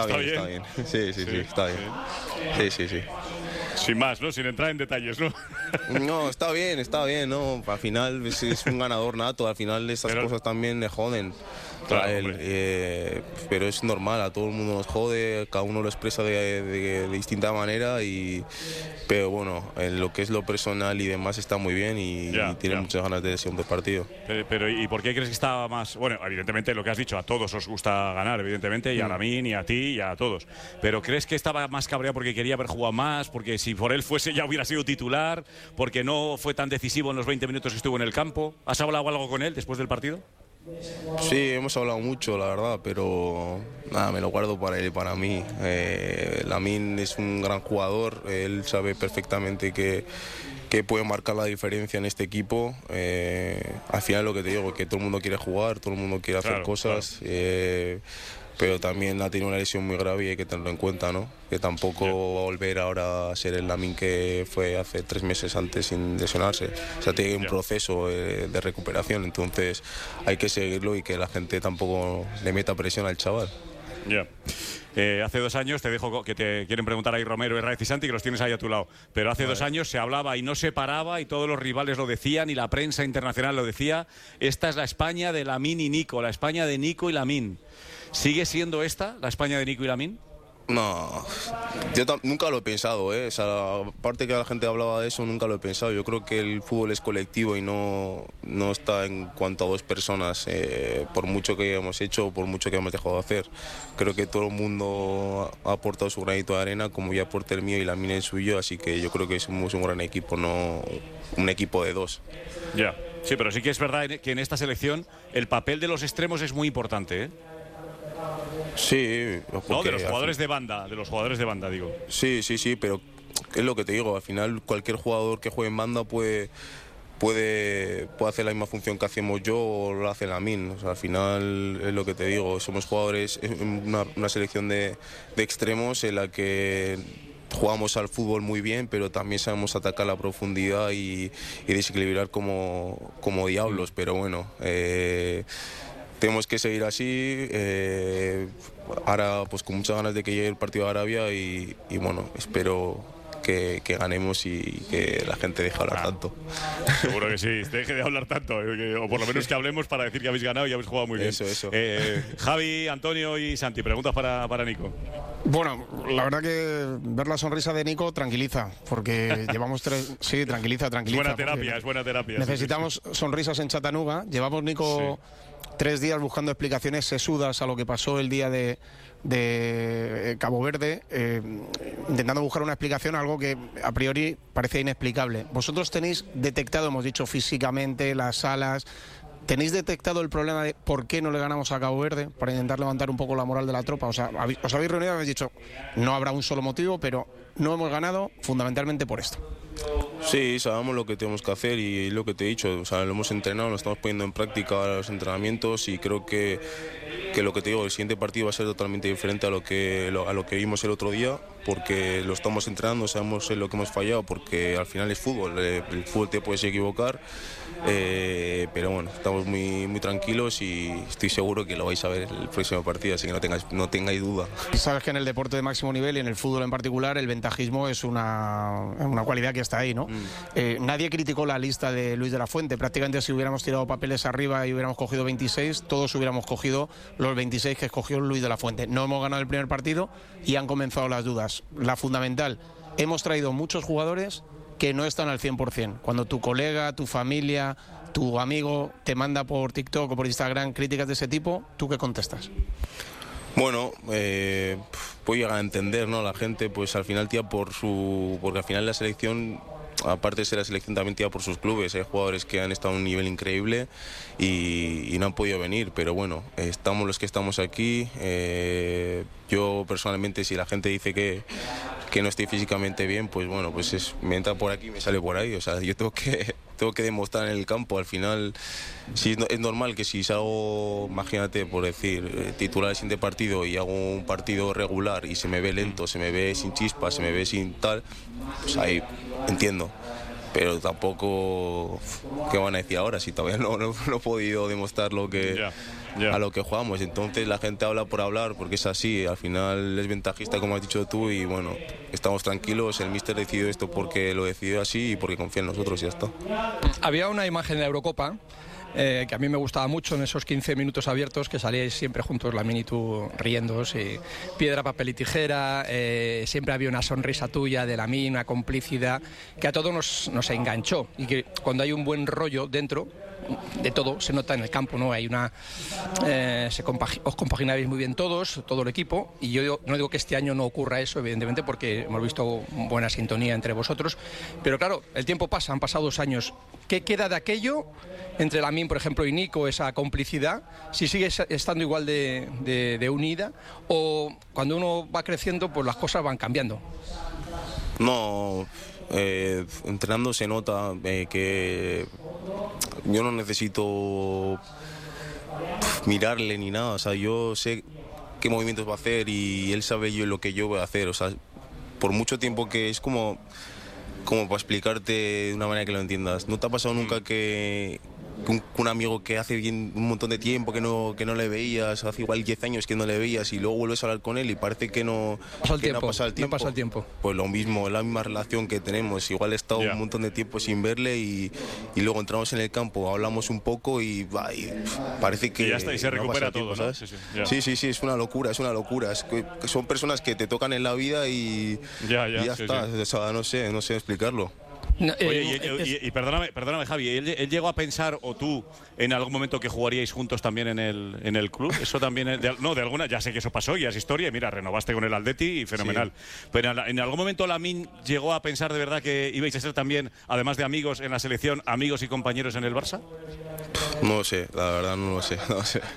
Sí. Sin más, ¿no? Sin entrar en detalles, ¿no? No, está bien, ¿no? Al final es un ganador nato, al final estas cosas también le joden. Claro, pero es normal, a todo el mundo nos jode, cada uno lo expresa de distinta manera, pero bueno, en lo que es lo personal y demás está muy bien y tiene muchas ganas de segundo partido. Pero ¿y por qué crees que está más...? Bueno, evidentemente lo que has dicho, a todos os gusta ganar, evidentemente, y a Lamine, y a ti, y a todos. Pero ¿crees que estaba más cabreado porque quería haber jugado más, porque si por él fuese ya hubiera sido titular, porque no fue tan decisivo en los 20 minutos que estuvo en el campo? ¿Has hablado algo con él después del partido? Sí, hemos hablado mucho, la verdad, pero nada, me lo guardo para él y para mí. Lamine es un gran jugador, él sabe perfectamente que puede marcar la diferencia en este equipo. Al final lo que te digo, que todo el mundo quiere jugar, todo el mundo quiere hacer cosas, pero también ha tenido una lesión muy grave y hay que tenerlo en cuenta, ¿no? Que tampoco va a volver ahora a ser el Lamine que fue hace 3 meses antes sin lesionarse. O sea, tiene un proceso de recuperación, entonces hay que seguirlo y que la gente tampoco le meta presión al chaval. Hace 2 años, te dejo que te quieren preguntar ahí Romero, Herraiz y Santi, que los tienes ahí a tu lado, pero hace 2 años se hablaba y no se paraba y todos los rivales lo decían y la prensa internacional lo decía: esta es la España de Lamine y Nico, la España de Nico y Lamine. ¿Sigue siendo esta la España de Nico y Lamine? No, yo nunca lo he pensado, O sea, aparte que la gente hablaba de eso, nunca lo he pensado. Yo creo que el fútbol es colectivo y no está en cuanto a 2 personas, por mucho que hayamos hecho, por mucho que hayamos dejado de hacer. Creo que todo el mundo ha aportado su granito de arena, como ya aporté el mío y Lamine el suyo, así que yo creo que somos un gran equipo, no un equipo de 2. Sí, pero sí que es verdad que en esta selección el papel de los extremos es muy importante, ¿eh? Sí, no, de los jugadores de banda, digo. Sí, pero es lo que te digo, al final cualquier jugador que juegue en banda puede hacer la misma función que hacemos yo o lo hace Lamine. O sea, al final es lo que te digo, somos jugadores, una selección de extremos en la que jugamos al fútbol muy bien, pero también sabemos atacar la profundidad y desequilibrar como diablos, pero bueno, tenemos que seguir así, ahora pues con muchas ganas de que llegue el partido de Arabia y bueno, espero que ganemos y que la gente deje de hablar tanto. Seguro que sí, deje de hablar tanto, o por lo menos que hablemos para decir que habéis ganado y habéis jugado muy bien. Eso. Javi, Antonio y Santi, preguntas para Nico. Bueno, la verdad que ver la sonrisa de Nico tranquiliza, porque llevamos Sí, tranquiliza. Es buena terapia. Necesitamos sonrisas en Chattanooga. Llevamos, Nico, 3 días buscando explicaciones sesudas a lo que pasó el día de Cabo Verde, intentando buscar una explicación a algo que a priori parece inexplicable. Vosotros tenéis detectado, hemos dicho físicamente, las salas, ¿tenéis detectado el problema de por qué no le ganamos a Cabo Verde? Para intentar levantar un poco la moral de la tropa. O sea, os habéis reunido y habéis dicho, no habrá un solo motivo, pero no hemos ganado fundamentalmente por esto. Sí, sabemos lo que tenemos que hacer y lo que te he dicho, o sea, lo hemos entrenado, lo estamos poniendo en práctica los entrenamientos y creo que lo que te digo, el siguiente partido va a ser totalmente diferente a lo que vimos el otro día, porque lo estamos entrenando, sabemos en lo que hemos fallado, porque al final es fútbol, el fútbol te puedes equivocar, pero bueno, estamos muy tranquilos y estoy seguro que lo vais a ver el próximo partido, así que no tengáis duda. Sabes que en el deporte de máximo nivel y en el fútbol en particular el ventajismo es una cualidad que está ahí, ¿no? Nadie criticó la lista de Luis de la Fuente, prácticamente si hubiéramos tirado papeles arriba y hubiéramos cogido 26, todos hubiéramos cogido los 26 que escogió Luis de la Fuente. No hemos ganado el primer partido y han comenzado las dudas. La fundamental, hemos traído muchos jugadores que no están al 100%. Cuando tu colega, tu familia, tu amigo te manda por TikTok o por Instagram críticas de ese tipo, ¿tú qué contestas? Bueno, puedo llegar a entender, ¿no? La gente pues al final tira porque al final la selección, aparte de ser la selección, también tira por sus clubes. Hay jugadores que han estado a un nivel increíble y no han podido venir, pero bueno, estamos los que estamos aquí. Yo personalmente, si la gente dice que no estoy físicamente bien, pues bueno, pues me entra por aquí y me sale por ahí. O sea, yo tengo que demostrar en el campo. Al final, sí, es normal que si salgo, imagínate, por decir, titular el siguiente partido y hago un partido regular y se me ve lento, se me ve sin chispa, se me ve sin tal, pues ahí entiendo. Pero tampoco, ¿qué van a decir ahora? Si todavía no he podido demostrar a lo que jugamos. Entonces la gente habla por hablar, porque es así. Al final es ventajista, como has dicho tú, y bueno, estamos tranquilos. El míster decidió esto porque lo decidió así y porque confía en nosotros y ya está. Había una imagen de la Eurocopa que a mí me gustaba mucho en esos 15 minutos abiertos, que salíais siempre juntos, Lamine y tú, riéndoos, y piedra, papel y tijera, siempre había una sonrisa tuya de Lamine, una complicidad que a todos nos enganchó, y que cuando hay un buen rollo dentro de todo se nota en el campo, ¿no? Hay una os compaginabais muy bien todos, todo el equipo, y yo no digo que este año no ocurra eso, evidentemente, porque hemos visto buena sintonía entre vosotros, pero claro, el tiempo pasa, han pasado 2 años. ¿Qué queda de aquello entre Lamine, por ejemplo, y Nico, esa complicidad? Si sigue estando igual de unida, o cuando uno va creciendo, pues las cosas van cambiando. No, entrenando se nota que yo no necesito mirarle ni nada. O sea, yo sé qué movimientos va a hacer y él sabe lo que yo voy a hacer. O sea, por mucho tiempo que es como para explicarte de una manera que lo entiendas. ¿No te ha pasado nunca que un amigo que hace un montón de tiempo que no le veías, hace igual 10 años que no le veías y luego vuelves a hablar con él y parece que no ha pasado el tiempo? Pues lo mismo, la misma relación que tenemos. Igual he estado un montón de tiempo sin verle y luego entramos en el campo, hablamos un poco y parece que... Y ya está, y se recupera todo, ¿no? Sí, es una locura. Es que son personas que te tocan en la vida y ya está. O sea, no sé explicarlo. No, oye, y perdóname, Javi, ¿él llegó a pensar, o tú, en algún momento que jugaríais juntos también en el club? Eso también, de alguna, ya sé que eso pasó, ya es historia, mira, renovaste con el Atleti y fenomenal. Sí. Pero en algún momento Lamine llegó a pensar de verdad que ibais a ser también, además de amigos en la selección, amigos y compañeros en el Barça. No lo sé, la verdad no lo sé.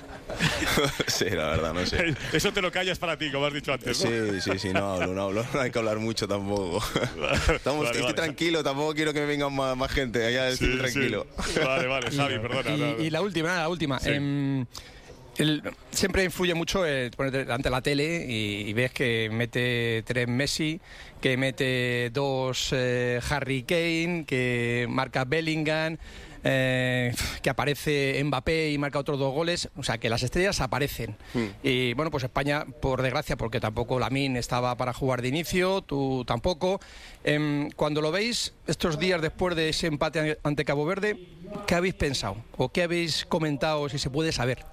Sí, la verdad, no sé. Eso te lo callas para ti, como has dicho antes, ¿no? Sí, no hablo. No hay que hablar mucho tampoco. Estoy tranquilo, tampoco quiero que me vengan más gente. Allá estoy tranquilo. Vale, Javi, perdona. Y la última. Sí. Siempre influye mucho ponerte delante de la tele y ves que mete 3 Messi, que mete 2 Harry Kane, que marca Bellingham, que aparece Mbappé y marca otros 2 goles. O sea, que las estrellas aparecen. Y bueno, pues España, por desgracia, porque tampoco Lamine estaba para jugar de inicio, tú tampoco. Cuando lo veis estos días después de ese empate ante Cabo Verde, ¿qué habéis pensado? ¿O qué habéis comentado, si se puede saber?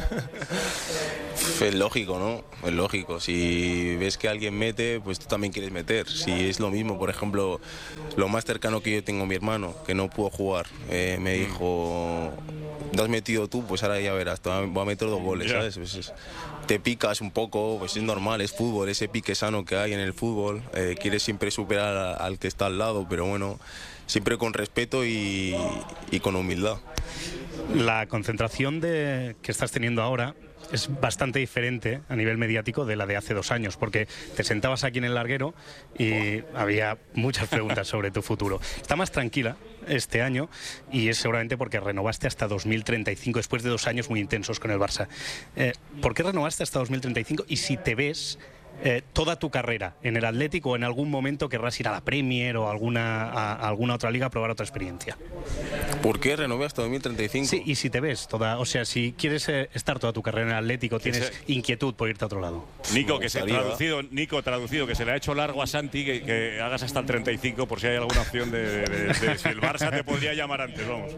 Es lógico, ¿no? Es lógico. Si ves que alguien mete, pues tú también quieres meter. Si es lo mismo, por ejemplo, lo más cercano que yo tengo a mi hermano, que no pudo jugar, me dijo, ¿te has metido tú? Pues ahora ya verás, voy a meter 2 goles, ¿sabes? Pues te picas un poco, pues es normal, es fútbol, ese pique sano que hay en el fútbol. Quieres siempre superar al que está al lado, pero bueno, siempre con respeto y con humildad. La concentración que estás teniendo ahora es bastante diferente a nivel mediático de la de hace 2 años, porque te sentabas aquí en el larguero y había muchas preguntas sobre tu futuro. Está más tranquila este año y es seguramente porque renovaste hasta 2035 después de 2 años muy intensos con el Barça. ¿Por qué renovaste hasta 2035? Y si te ves toda tu carrera en el Atlético o en algún momento querrás ir a la Premier o a alguna otra liga a probar otra experiencia. ¿Por qué renové hasta 2035? Sí, y si te ves si quieres estar toda tu carrera en el Atlético, tienes inquietud por irte a otro lado. Nico, traducido, que se le ha hecho largo a Santi, que hagas hasta el 35 por si hay alguna opción de si el Barça te podría llamar antes, vamos.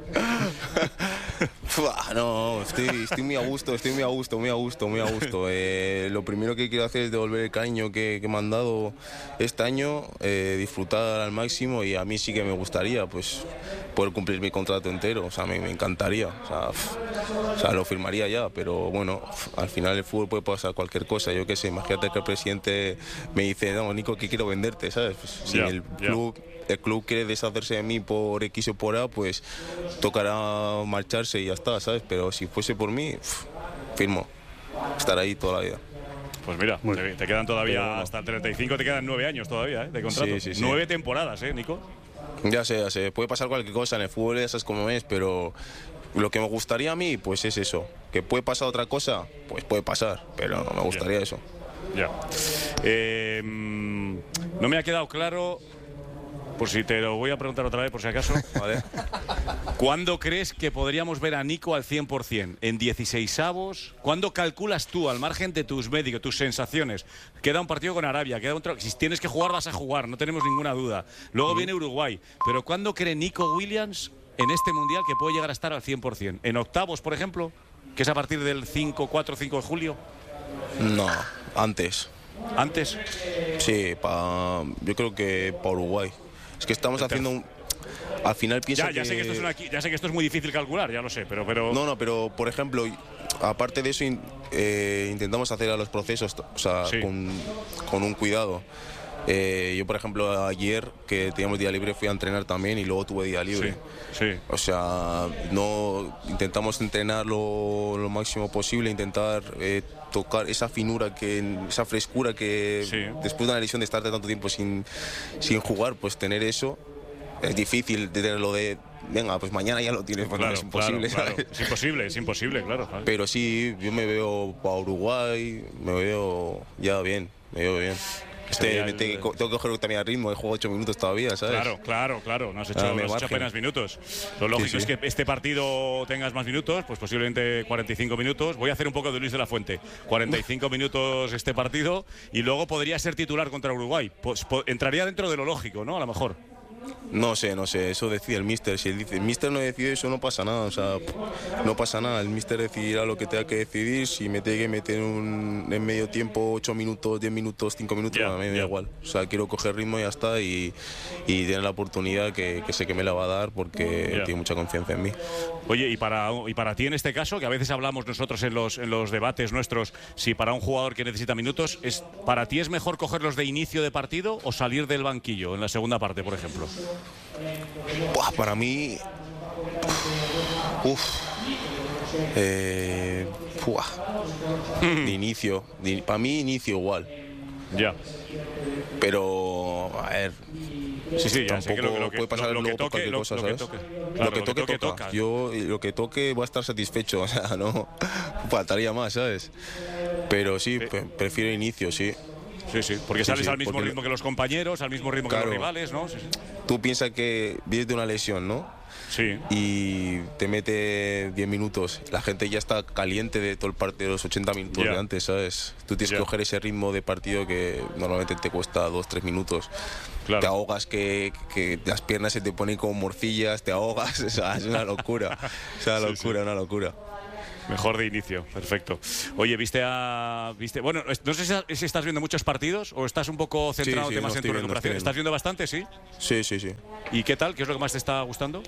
No, estoy muy a gusto, muy a gusto. Lo primero que quiero hacer es devolver el cariño que me han dado este año, disfrutar al máximo, y a mí sí que me gustaría pues poder cumplir mi contrato entero. O sea, me encantaría, o sea, lo firmaría ya, pero bueno, al final el fútbol puede pasar cualquier cosa. Yo qué sé, imagínate que el presidente me dice, no, Nico, que quiero venderte, ¿sabes? Pues, si el club quiere deshacerse de mí por X o por A, pues tocará marcharse y ya está, ¿sabes? Pero si fuese por mí, firmo, estar ahí toda la vida. Pues mira, te quedan todavía hasta el 35, te quedan 9 años todavía de contrato. Sí. 9 temporadas, Nico. Ya sé, puede pasar cualquier cosa en el fútbol, ya sabes cómo es, pero lo que me gustaría a mí, pues es eso. Que puede pasar otra cosa, pues puede pasar, pero me gustaría eso. Ya. No me ha quedado claro, por si te lo voy a preguntar otra vez, por si acaso. Vale. ¿Cuándo crees que podríamos ver a Nico al 100%? ¿En 16avos? ¿Cuándo calculas tú, al margen de tus médicos, tus sensaciones? Queda un partido con Arabia, si tienes que jugar, vas a jugar, no tenemos ninguna duda. Luego viene Uruguay. Pero ¿cuándo cree Nico Williams en este Mundial que puede llegar a estar al 100%? ¿En octavos, por ejemplo? ¿Que es a partir del 4 o 5 de julio? No, antes. ¿Antes? Sí, yo creo que para Uruguay. Es que estamos haciendo al final piensa ya sé que esto es muy difícil calcular, ya lo sé, pero... No, pero por ejemplo, aparte de eso, intentamos hacer a los procesos, o sea, con un cuidado. Yo, por ejemplo, ayer que teníamos día libre fui a entrenar también y luego tuve día libre. Sí. O sea, intentamos entrenar lo máximo posible, intentar tocar esa finura, esa frescura que después de una lesión de estar tanto tiempo sin jugar, pues tener eso es difícil de tenerlo venga, pues mañana ya lo tienes, pues claro, no, es imposible, claro. Es imposible, claro. Pero sí, yo me veo para Uruguay, me veo bien. Tengo que coger también el ritmo, he jugado 8 minutos todavía, ¿sabes? Claro, no has hecho apenas minutos. Lo lógico es que este partido tengas más minutos, pues posiblemente 45 minutos. Voy a hacer un poco de Luis de la Fuente. 45 minutos este partido y luego podría ser titular contra Uruguay. Pues entraría dentro de lo lógico, ¿no? A lo mejor. No sé, eso decide el míster. Si el míster no decide eso, no pasa nada, o sea, no pasa nada. El míster decidirá lo que tenga que decidir. Si me tiene que meter en medio tiempo 8 minutos, 10 minutos, 5 minutos, a mí me da igual. O sea, quiero coger ritmo y ya está, y tener la oportunidad que sé que me la va a dar porque tiene mucha confianza en mí. Oye, y para ti en este caso, que a veces hablamos nosotros en los debates nuestros, si para un jugador que necesita minutos, ¿para ti es mejor cogerlos de inicio de partido o salir del banquillo en la segunda parte, por ejemplo? Para mí, de inicio, para mí inicio igual. Ya. Pero, a ver, Sí, ya sé que lo que puede pasar luego por cualquier cosa, ¿sabes? Lo que toque, toca. Yo lo que toque voy a estar satisfecho, o sea, no faltaría más, ¿sabes? Pero sí, prefiero inicio, sí. Sí, porque sales al mismo ritmo que los compañeros, al mismo ritmo que los rivales, ¿no? Sí. Tú piensas que vienes de una lesión, ¿no? Sí. Y te mete 10 minutos. La gente ya está caliente de todo el partido, de los 80 minutos de antes, ¿sabes? Tú tienes que coger ese ritmo de partido que normalmente te cuesta 2-3 minutos. Claro. Te ahogas, que las piernas se te ponen como morcillas, te ahogas, o sea, es una locura. Es una locura. Mejor de inicio, perfecto. Oye, bueno, no sé si estás viendo muchos partidos o estás un poco centrado más en tu recuperación. ¿Estás viendo bastante, sí? Sí. ¿Y qué tal? ¿Qué es lo que más te está gustando?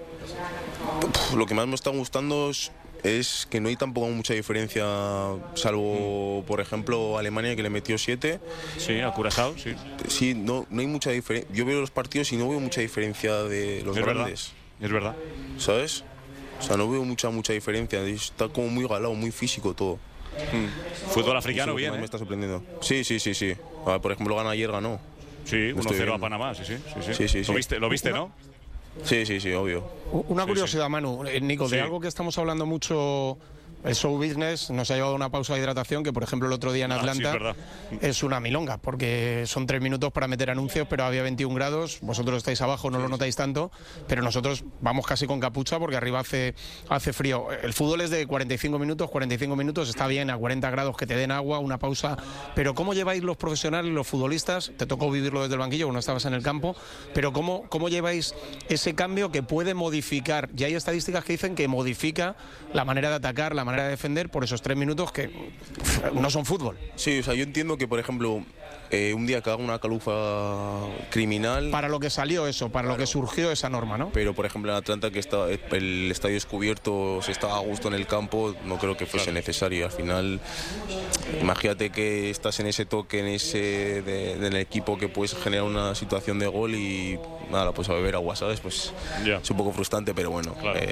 Lo que más me está gustando es que no hay tampoco mucha diferencia, salvo, por ejemplo, Alemania, que le metió 7. Sí, a Curazao, sí. Sí, no hay mucha diferencia. Yo veo los partidos y no veo mucha diferencia de los grandes. Es verdad. ¿Sabes? O sea, no veo mucha diferencia. Está como muy galado, muy físico todo. Fútbol africano bien, me está sorprendiendo. Sí. Por ejemplo, ayer ganó. Sí, 1-0 a Panamá, sí. ¿Lo viste, no? Sí, obvio. Una curiosidad, Manu, Nico, de algo que estamos hablando mucho, el show business nos ha llevado a una pausa de hidratación que, por ejemplo, el otro día en Atlanta es una milonga, porque son 3 minutos para meter anuncios, pero había 21 grados, vosotros estáis abajo, no lo notáis tanto, pero nosotros vamos casi con capucha porque arriba hace frío. El fútbol es de 45 minutos, está bien, a 40 grados que te den agua, una pausa, pero ¿cómo lleváis los profesionales, los futbolistas? Te tocó vivirlo desde el banquillo cuando estabas en el campo, pero ¿cómo lleváis ese cambio que puede modificar? Ya hay estadísticas que dicen que modifica la manera de atacar, la manera de defender por esos 3 minutos que no son fútbol. Sí, o sea, yo entiendo que, por ejemplo, un día que haga una calufa criminal... Para lo que salió eso, para lo que surgió esa norma, ¿no? Pero, por ejemplo, en Atlanta, que el estadio descubierto, se estaba a gusto en el campo, no creo que fuese necesario. Al final, imagínate que estás en ese toque, en el equipo, que puedes generar una situación de gol y nada, pues a beber agua, ¿sabes? Pues es un poco frustrante, pero bueno,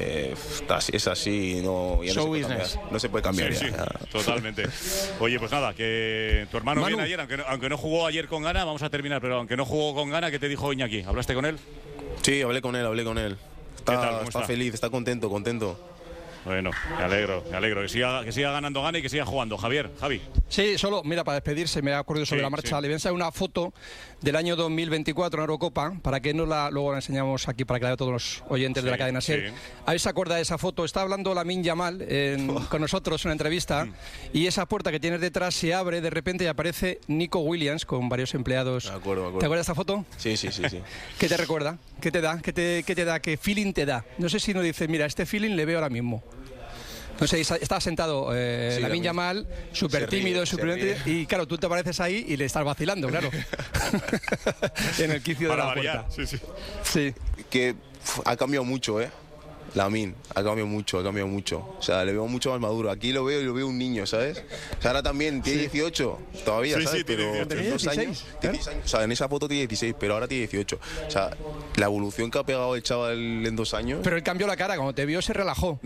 es así, no se puede cambiar. Sí, totalmente. Oye, pues nada, que tu hermano viene ayer, aunque no jugó ayer con Ghana, vamos a terminar, pero aunque no jugó con Ghana, ¿qué te dijo Iñaki? ¿Hablaste con él? Sí, hablé con él. Está feliz, está contento. Bueno, me alegro. Que siga ganando Ghana y que siga jugando. Javi. Sí, solo, mira, para despedirse, me ha ocurrido sobre la marcha. Le voy a enseñar una foto del año 2024 en Eurocopa, para que luego la enseñamos aquí, para que la vean todos los oyentes de la cadena SER. A ver si se acuerda de esa foto. Está hablando Lamine Yamal con nosotros en una entrevista, y esa puerta que tienes detrás se abre de repente y aparece Nico Williams con varios empleados. De acuerdo. ¿Te acuerdas de esta foto? Sí. ¿Qué te recuerda? ¿Qué te da? ¿Qué feeling te da? No sé si nos dice, mira, este feeling le veo ahora mismo. No sé, está sentado Lamine Yamal, súper tímido, y claro, tú te apareces ahí y le estás vacilando, claro. En el quicio de la puerta. Sí. Que ha cambiado mucho, Lamine ha cambiado mucho. O sea, le veo mucho más maduro. Aquí lo veo y lo veo un niño, ¿sabes? O sea, ahora también tiene 18 todavía, ¿sabes? Pero en 2 años. O sea, en esa foto tiene 16, pero ahora tiene 18. O sea, la evolución que ha pegado el chaval en 2 años. Pero él cambió la cara, cuando te vio se relajó.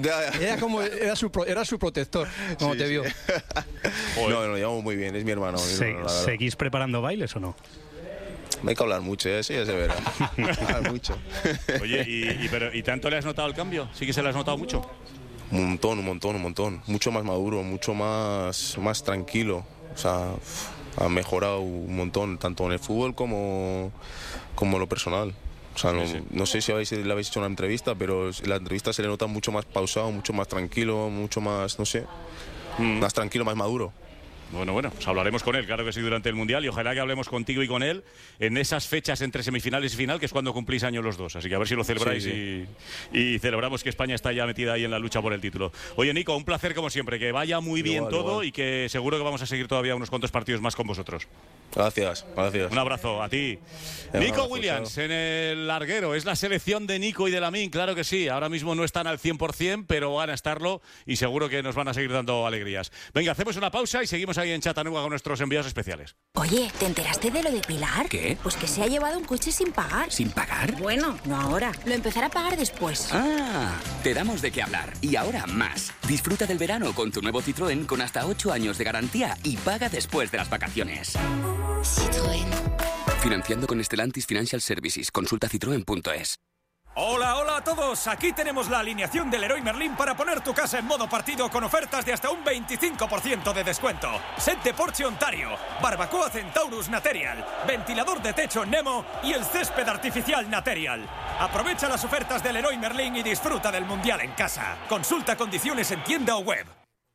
Era su protector, cuando te vio. No, lo llevamos muy bien, es mi hermano. ¿Seguís preparando bailes o no? No hay que hablar mucho, sí, ya se verá. Hablar mucho. Oye, ¿y tanto le has notado el cambio? ¿Sí que se le has notado mucho? Un montón. Mucho más maduro, mucho más tranquilo. O sea, ha mejorado un montón, tanto en el fútbol como en lo personal. O sea, no sé si le habéis hecho una entrevista, pero en la entrevista se le nota mucho más pausado, mucho más tranquilo, mucho más, no sé, más tranquilo, más maduro. Bueno, pues hablaremos con él, claro que sí, durante el Mundial, y ojalá que hablemos contigo y con él en esas fechas entre semifinales y final, que es cuando cumplís años los dos. Así que a ver si lo celebráis y celebramos que España está ya metida ahí en la lucha por el título. Oye, Nico, un placer como siempre, que vaya muy bien todo y que seguro que vamos a seguir todavía unos cuantos partidos más con vosotros. Gracias. Un abrazo a ti. Nico Williams en el larguero. Es la selección de Nico y de Lamine, claro que sí. Ahora mismo no están al 100%, pero van a estarlo y seguro que nos van a seguir dando alegrías. Venga, hacemos una pausa y seguimos ahí en Chattanooga con nuestros enviados especiales. Oye, ¿te enteraste de lo de Pilar? ¿Qué? Pues que se ha llevado un coche sin pagar. ¿Sin pagar? Bueno, no ahora. Lo empezará a pagar después. Ah, te damos de qué hablar. Y ahora más. Disfruta del verano con tu nuevo Citroën con hasta 8 años de garantía y paga después de las vacaciones. Citroën. Financiando con Stellantis Financial Services. Consulta citroen.es. Hola, hola a todos. Aquí tenemos la alineación del Leroy Merlin para poner tu casa en modo partido con ofertas de hasta un 25% de descuento. Set de Porsche Ontario, barbacoa Centaurus Material, ventilador de techo Nemo y el césped artificial Material. Aprovecha las ofertas del Leroy Merlin y disfruta del Mundial en casa. Consulta condiciones en tienda o web.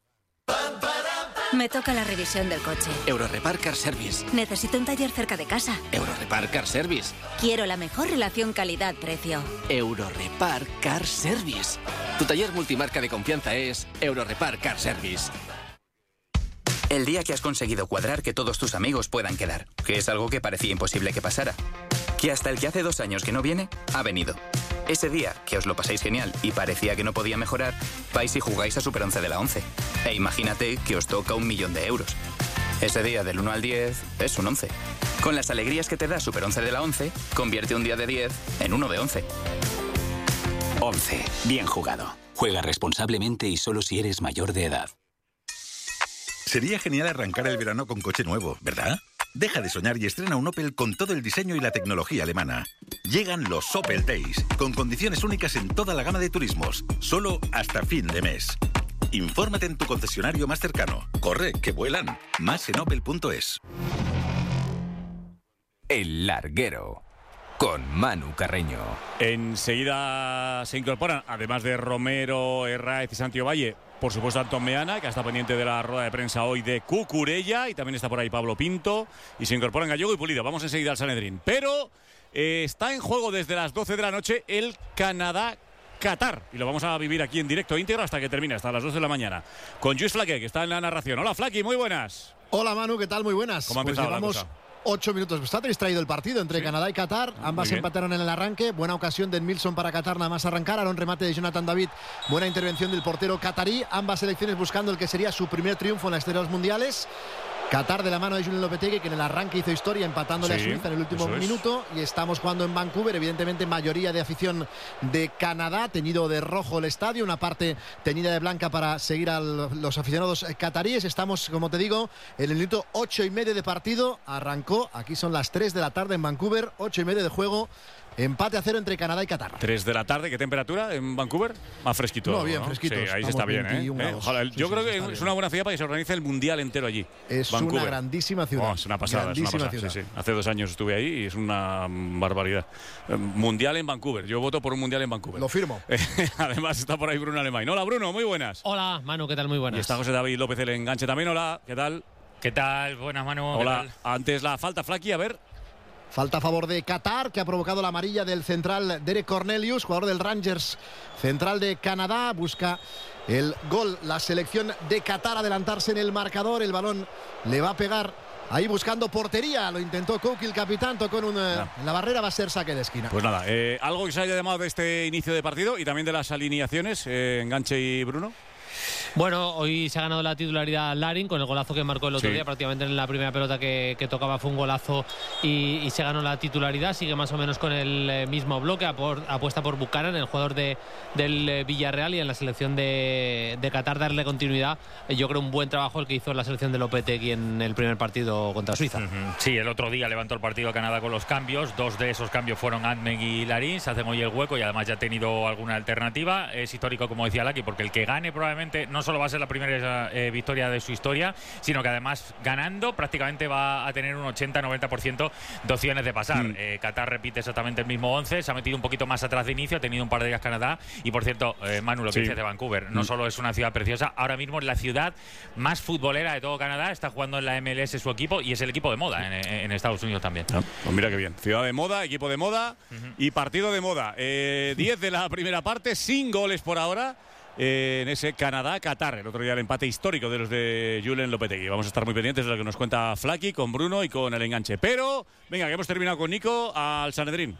Me toca la revisión del coche. Eurorepar Car Service. Necesito un taller cerca de casa. Eurorepar Car Service. Quiero la mejor relación calidad-precio. Eurorepar Car Service. Tu taller multimarca de confianza es Eurorepar Car Service. El día que has conseguido cuadrar que todos tus amigos puedan quedar, que es algo que parecía imposible que pasara. Que hasta el que hace 2 años que no viene, ha venido. Ese día, que os lo pasáis genial y parecía que no podía mejorar, vais y jugáis a Super 11 de la 11. E imagínate que os toca 1 millón de euros. Ese día del 1 al 10 es un 11. Con las alegrías que te da Super 11 de la 11, convierte un día de 10 en uno de 11. 11. Bien jugado. Juega responsablemente y solo si eres mayor de edad. Sería genial arrancar el verano con coche nuevo, ¿verdad? Deja de soñar y estrena un Opel con todo el diseño y la tecnología alemana. Llegan los Opel Days, con condiciones únicas en toda la gama de turismos, solo hasta fin de mes. Infórmate en tu concesionario más cercano. Corre, que vuelan. Más en opel.es. El Larguero, con Manu Carreño. Enseguida se incorporan, además de Romero, Herráez y Santiago Valle, por supuesto Antón Meana, que está pendiente de la rueda de prensa hoy de Cucurella, y también está por ahí Pablo Pinto, y se incorporan Gallego y Pulido. Vamos enseguida al Sanedrín. Pero está en juego desde las 12 de la noche el Canadá-Qatar, y lo vamos a vivir aquí en directo íntegro hasta que termine, hasta las 2 de la mañana, con Lluís Flaqué, que está en la narración. Hola, Flaqui, muy buenas. Hola, Manu, ¿qué tal? Muy buenas. ¿Cómo ha empezado la cosa? 8 minutos. Está distraído el partido entre Canadá y Qatar. Ambas empataron en el arranque. Buena ocasión de Milson para Qatar nada más arrancar. Ahora un remate de Jonathan David. Buena intervención del portero qatarí. Ambas selecciones buscando el que sería su primer triunfo en la historia de los mundiales. Qatar de la mano de Julen Lopetegui, que en el arranque hizo historia empatándole a Suiza en el último minuto. Y estamos jugando en Vancouver, evidentemente mayoría de afición de Canadá, teñido de rojo el estadio, una parte teñida de blanca para seguir a los aficionados cataríes. Estamos, como te digo, en el minuto 8:30 de partido. Arrancó, aquí son las 3 de la tarde en Vancouver, 8:30 de juego. Empate a 0 entre Canadá y Qatar. 3 de la tarde, ¿qué temperatura en Vancouver? Más fresquito. No, bien, ¿no? fresquito. Sí, ahí se está bien, Ojalá. Yo creo que es una buena ciudad para que se organice el Mundial entero allí. Es Vancouver. una grandísima ciudad. Es una pasada, es una pasada. Ciudad. Sí. Hace 2 años estuve ahí y es una barbaridad. Mundial en Vancouver. Yo voto por un Mundial en Vancouver. Lo firmo. Además está por ahí Bruno Alemán. Hola, Bruno, muy buenas. Hola, Manu, ¿qué tal? Muy buenas. Y está José David López, el enganche también. Hola, ¿qué tal? ¿Qué tal? Buenas, Manu. Hola. Antes la falta, Flaqui, a ver. Falta a favor de Qatar, que ha provocado la amarilla del central Derek Cornelius, jugador del Rangers central de Canadá. Busca el gol la selección de Qatar, adelantarse en el marcador. El balón le va a pegar ahí buscando portería. Lo intentó Kouki, el capitán, tocó en la barrera, va a ser saque de esquina. Pues nada, algo que se haya llamado de este inicio de partido y también de las alineaciones, Enganche y Bruno. Bueno, hoy se ha ganado la titularidad Larin con el golazo que marcó el otro día, prácticamente en la primera pelota que tocaba fue un golazo y se ganó la titularidad. Sigue más o menos con el mismo bloque, apuesta por Buchanan, el jugador del Villarreal, y en la selección de Qatar darle continuidad. Yo creo un buen trabajo el que hizo la selección de Lopetegui en el primer partido contra Suiza. Sí, el otro día levantó el partido a Canadá con los cambios. 2 de esos cambios fueron Antmen y Larin. Se hacen hoy el hueco y además ya ha tenido alguna alternativa. Es histórico, como decía Laki, porque el que gane probablemente no solo va a ser la primera victoria de su historia, sino que además ganando prácticamente va a tener un 80-90% de opciones de pasar. Qatar repite exactamente el mismo 11, se ha metido un poquito más atrás de inicio, ha tenido un par de días Canadá. Y por cierto, Manu, lo que dices de Vancouver, no solo es una ciudad preciosa, ahora mismo es la ciudad más futbolera de todo Canadá. Está jugando en la MLS su equipo y es el equipo de moda en Estados Unidos también. Pues mira qué bien, ciudad de moda, equipo de moda y partido de moda. 10 de la primera parte, sin goles por ahora. En ese Canadá-Qatar, el otro día el empate histórico de los de Julen Lopetegui. Vamos a estar muy pendientes de lo que nos cuenta Flaqui con Bruno y con el enganche. Pero, venga, que hemos terminado con Nico al Sanedrín.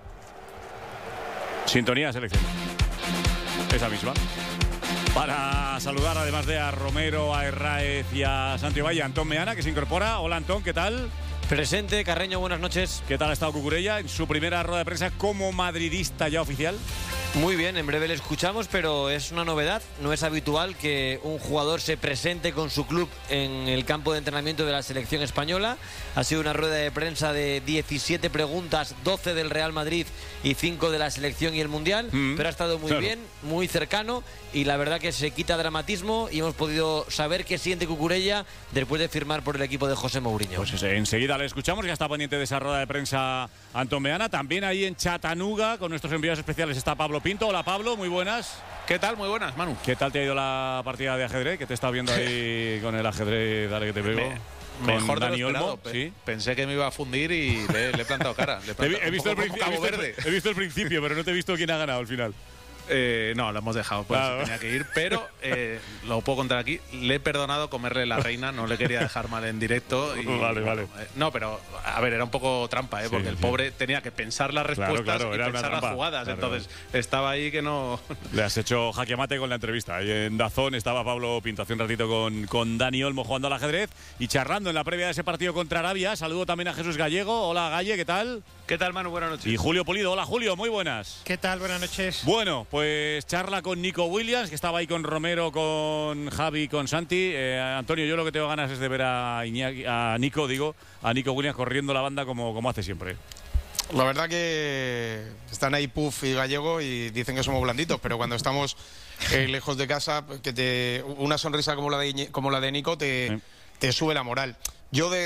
Sintonía de selección. Esa misma. Para saludar además de a Romero, a Herráez y a Santiago Valle, Antón Meana, que se incorpora. Hola, Antón, ¿qué tal? Presente, Carreño, buenas noches. ¿Qué tal ha estado Cucurella en su primera rueda de prensa como madridista ya oficial? Muy bien, en breve le escuchamos, pero es una novedad. No es habitual que un jugador se presente con su club en el campo de entrenamiento de la selección española. Ha sido una rueda de prensa de 17 preguntas, 12 del Real Madrid y 5 de la selección y el Mundial, pero ha estado muy bien, muy cercano, y la verdad que se quita dramatismo y hemos podido saber qué siente Cucurella después de firmar por el equipo de José Mourinho. Pues enseguida le escuchamos, ya está pendiente de esa rueda de prensa Antón Meana. También ahí en Chattanooga con nuestros enviados especiales está Pablo Pinto. Hola Pablo, muy buenas. ¿Qué tal? Muy buenas, Manu. ¿Qué tal te ha ido la partida de ajedrez? Que te está viendo ahí con el ajedrez, dale que te veo. Mejor de lo Dani esperado. Olmo, ¿sí? Pensé que me iba a fundir y le he plantado cara. He visto el principio, pero no te he visto quién ha ganado al final. No, lo hemos dejado, pues tenía que ir, pero lo puedo contar aquí. Le he perdonado comerle la reina, no le quería dejar mal en directo. Y, vale. No, pero a ver, era un poco trampa, porque el pobre tenía que pensar las respuestas y pensar las jugadas. Entonces estaba ahí que no. Le has hecho jaque mate con la entrevista. Ahí en Dazón estaba Pablo Pinto hace un ratito con Dani Olmo jugando al ajedrez y charlando en la previa de ese partido contra Arabia. Saludo también a Jesús Gallego. Hola Galle, ¿qué tal? ¿Qué tal, Manu? Buenas noches. Y Julio Pulido. Hola Julio, muy buenas. ¿Qué tal? Buenas noches. Bueno, pues charla con Nico Williams, que estaba ahí con Romero, con Javi, con Santi. Antonio, yo lo que tengo ganas es de ver a Nico Williams corriendo la banda como hace siempre. La verdad que están ahí Puff y Gallego y dicen que somos blanditos, pero cuando estamos lejos de casa, una sonrisa como la de Nico te sube la moral. Yo